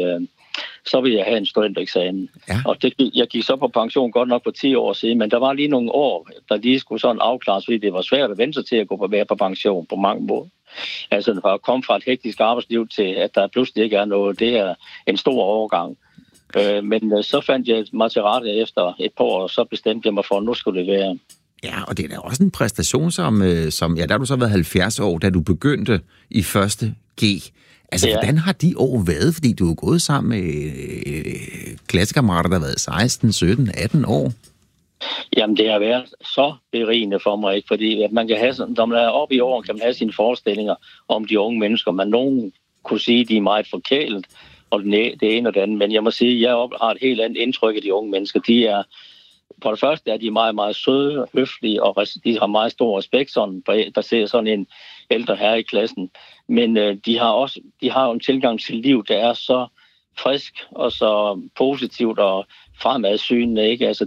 jeg have en studentereksamen. Ja. Og jeg gik så på pension godt nok for 10 år siden, men der var lige nogle år, der lige skulle sådan afklares, fordi det var svært at vente sig til at være på pension på mange måder. Altså for at komme fra et hektisk arbejdsliv til, at der pludselig ikke er noget, det er en stor overgang. Men så fandt jeg mig til rette efter et par år, og så bestemte jeg mig for, at nu skulle det være. Ja, og det er da også en præstation, som der har du så været 70 år, da du begyndte i første G. Altså, ja. Hvordan har de år været? Fordi du er gået sammen med klassekammerater, der har været 16, 17, 18 år. Jamen, det har været så berigende for mig, ikke? Fordi at man kan have, når man er oppe i år, kan man have sine forestillinger om de unge mennesker. Man nogen kunne sige, at de er meget forkælet, og det ene og det andet. Men jeg må sige, at jeg har et helt andet indtryk af de unge mennesker. For det første er de meget, meget søde, høflige, og de har meget stor respekt, sådan, der ser sådan en ældre herre i klassen. Men de har jo en tilgang til liv, der er så frisk og så positivt og fremadsynende, ikke? Altså,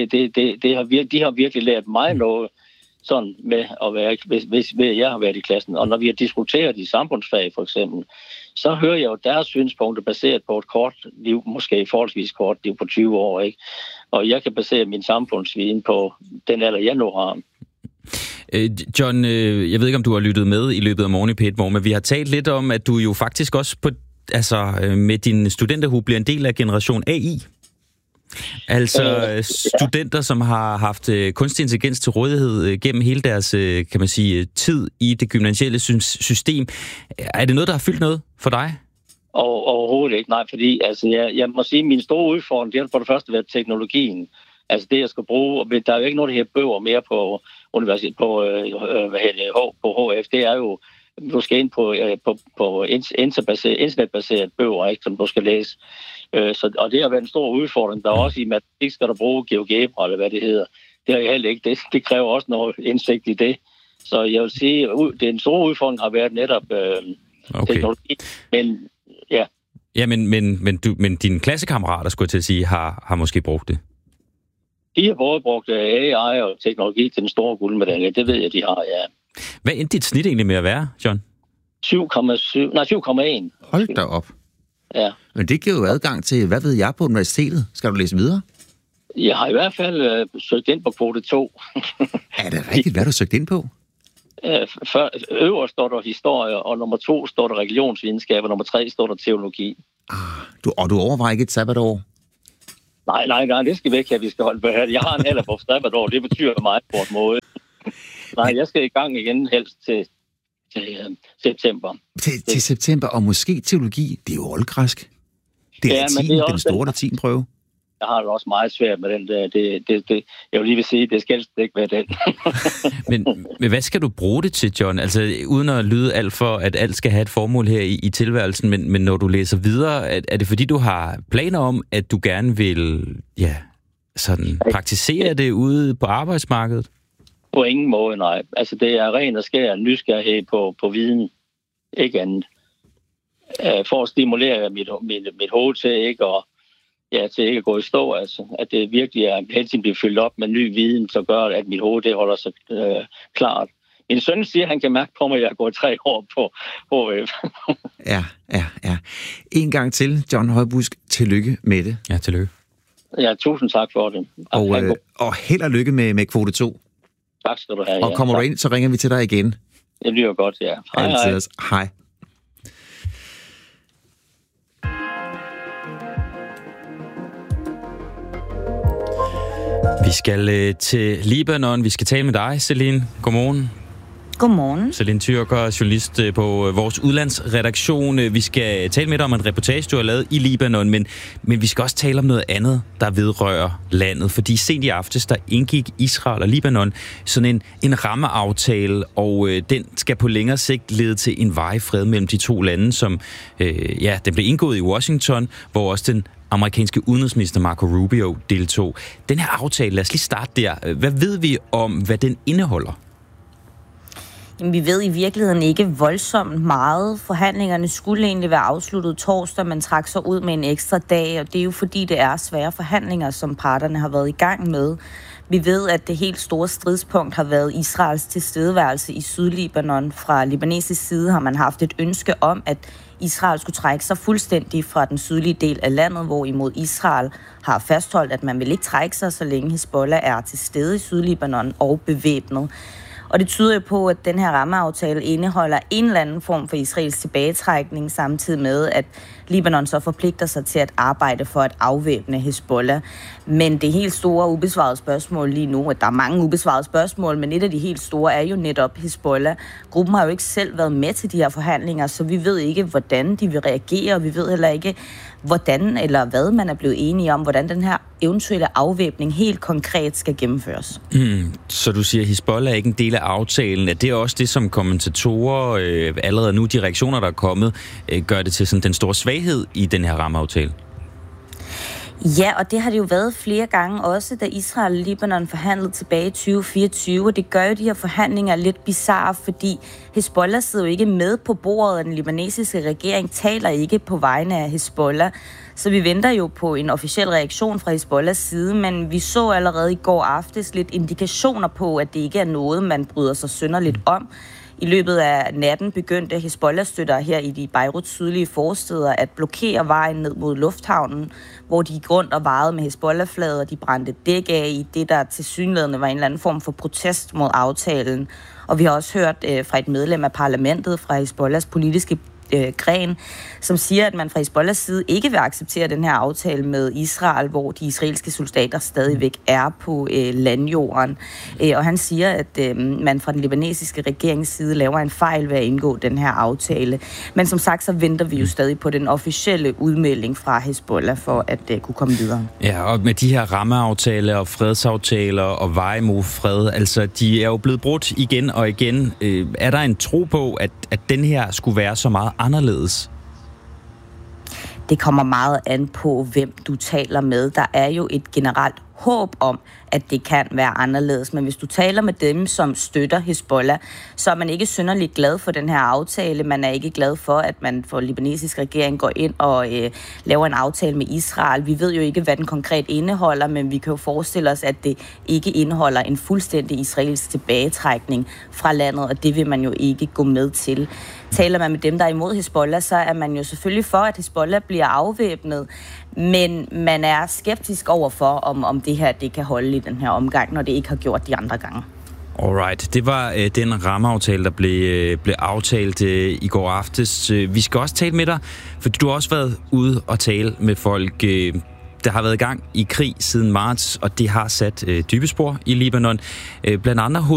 de har virkelig lært mig noget, sådan med at være, hvis jeg har været i klassen. Og når vi har diskuteret i samfundsfag, for eksempel, så hører jeg jo deres synspunkter baseret på et kort liv, måske forholdsvis kort liv på 20 år, ikke? Og jeg kan basere min samfundsviden på den alder, jeg nu har. John, jeg ved ikke, om du har lyttet med i løbet af morgen i P1, men vi har talt lidt om, at du jo faktisk også med din studenterhue bliver en del af generation AI. Altså studenter, som har haft kunstig intelligens til rådighed gennem hele deres, kan man sige, tid i det gymnasielle system. Er det noget, der har fyldt noget for dig? Overhovedet ikke, nej, fordi altså, jeg må sige, at min store udfordring, det har for det første været teknologien. Altså det, jeg skal bruge, der er jo ikke noget, der her bøger mere på universitet, på HF, det er jo, du skal ind på internetbaseret bøger, ikke, som du skal læse. Og det har været en stor udfordring. Der er også i matematik, skal du bruge GeoGebra, eller hvad det hedder. Det har jeg heller ikke. Det kræver også noget indsigt i det. Så jeg vil sige, at den store udfordring har været netop teknologi. Men ja. Ja, men dine klassekammerater, skulle jeg til at sige, har måske brugt det? De har både brugt AI og teknologi til den store guldmedalje. Det ved jeg, de har, ja. Hvad endte dit snit egentlig med at være, John? 7,1. Hold da op. Ja. Men det giver jo adgang til, hvad ved jeg, på universitetet? Skal du læse videre? Jeg har i hvert fald søgt ind på kvote 2. Er det rigtigt? Hvad har du søgt ind på? Øverst står der historie, og nummer 2 står der religionsvidenskab, og nummer 3 står der teologi. Du overvejer ikke et sabbatår? Nej, det skal væk her, vi skal holde på her. Jeg har en alder på sabbatår, det betyder meget på en måde. Nej, jeg skal i gang igen helst til september. Til september, og måske teologi, det er jo oldgræsk. Det er latin, den store latinprøve. Jeg har det også meget svært med den der. Jeg vil lige vil sige, det skal ikke være den. men hvad skal du bruge det til, John? Altså, uden at lyde alt for, at alt skal have et formål her i tilværelsen, men når du læser videre, er det fordi, du har planer om, at du gerne vil praktisere det ude på arbejdsmarkedet? På ingen måde, nej. Altså, det er ren og skær nysgerrighed på viden. Ikke andet. For at stimulere mit hoved til ikke at gå i stå, altså. At det virkelig er hele tiden bliver fyldt op med ny viden, så gør, at mit hoved det holder sig klart. Min søn siger, at han kan mærke på mig, at jeg har gået 3 år på HF. Ja. En gang til, John Højbusk. Tillykke med det. Ja, tillykke. Ja, tusind tak for det. Og held og lykke med kvote 2. Tak skal du have. Og kommer du ind, så ringer vi til dig igen. Det bliver godt, ja. Hej. Hej. Vi skal til Libanon. Vi skal tale med dig, Celine. Godmorgen. Godmorgen. Celine Tyrker, journalist på vores udlandsredaktion. Vi skal tale med dig om en reportage, du har lavet i Libanon, men vi skal også tale om noget andet, der vedrører landet. Fordi sent i aftes, der indgik Israel og Libanon sådan en rammeaftale, og den skal på længere sigt lede til en varig fred mellem de to lande, som den blev indgået i Washington, hvor også den amerikanske udenrigsminister Marco Rubio deltog. Den her aftale, lad os lige starte der. Hvad ved vi om, hvad den indeholder? Jamen, vi ved i virkeligheden ikke voldsomt meget. Forhandlingerne skulle egentlig være afsluttet torsdag, men trak sig ud med en ekstra dag, og det er jo fordi, det er svære forhandlinger, som parterne har været i gang med. Vi ved, at det helt store stridspunkt har været Israels tilstedeværelse i Sydlibanon. Fra libanesisk side har man haft et ønske om, at Israel skulle trække sig fuldstændig fra den sydlige del af landet, hvorimod Israel har fastholdt, at man vil ikke trække sig, så længe Hezbollah er til stede i Sydlibanon og bevæbnet. Og det tyder jo på, at den her rammeaftale indeholder en eller anden form for Israels tilbagetrækning, samtidig med, at Libanon så forpligter sig til at arbejde for at afvæbne Hezbollah. Men det helt store ubesvarede spørgsmål lige nu, at der er mange ubesvarede spørgsmål, men et af de helt store er jo netop Hezbollah. Gruppen har jo ikke selv været med til de her forhandlinger, så vi ved ikke, hvordan de vil reagere, og vi ved heller ikke, hvordan eller hvad man er blevet enige om, hvordan den her eventuelle afvæbning helt konkret skal gennemføres. Så du siger, at Hezbollah er ikke en del af aftalen. Er det også det, som kommentatorer allerede nu, de reaktioner, der er kommet, gør det til sådan den store svaghed i den her rammeaftale? Ja, og det har det jo været flere gange også, da Israel og Libanon forhandlede tilbage i 2024. Det gør jo de her forhandlinger lidt bizarre, fordi Hizbollah sidder jo ikke med på bordet, og den libanesiske regering taler ikke på vegne af Hizbollah. Så vi venter jo på en officiel reaktion fra Hizbollahs side, men vi så allerede i går aftes lidt indikationer på, at det ikke er noget, man bryder sig synderligt om. I løbet af natten begyndte Hizbollah-støttere her i de Beiruts sydlige forstæder at blokere vejen ned mod lufthavnen, hvor de gik rundt og vejede med Hizbollah-flaget, og de brændte dæk af i det, der tilsyneladende var en eller anden form for protest mod aftalen. Og vi har også hørt fra et medlem af parlamentet, fra Hizbollahs politiske gren, som siger, at man fra Hizbollahs side ikke vil acceptere den her aftale med Israel, hvor de israelske soldater stadigvæk er på landjorden. Og han siger, at man fra den libanesiske regerings side laver en fejl ved at indgå den her aftale. Men som sagt, så venter vi jo stadig på den officielle udmelding fra Hizbollah for at kunne komme videre. Ja, og med de her rammeaftaler og fredsaftaler og veje mod fred, altså de er jo blevet brudt igen og igen. Er der en tro på, at den her skulle være så meget anderledes? Det kommer meget an på, hvem du taler med. Der er jo et generelt håb om, at det kan være anderledes. Men hvis du taler med dem, som støtter Hizbollah, så er man ikke synderligt glad for den her aftale. Man er ikke glad for, at man for libanesisk regering går ind og laver en aftale med Israel. Vi ved jo ikke, hvad den konkret indeholder, men vi kan jo forestille os, at det ikke indeholder en fuldstændig israelsk tilbagetrækning fra landet, og det vil man jo ikke gå med til. Taler man med dem, der er imod Hizbollah, så er man jo selvfølgelig for, at Hizbollah bliver afvæbnet, men man er skeptisk overfor, om det her det kan holde i den her omgang, når det ikke har gjort de andre gange. Alright, det var den rammeaftale, der blev aftalt i går aftes. Vi skal også tale med dig, fordi du har også været ude og tale med folk, der har været i gang i krig siden marts, og det har sat dybe spor i Libanon. Blandt andet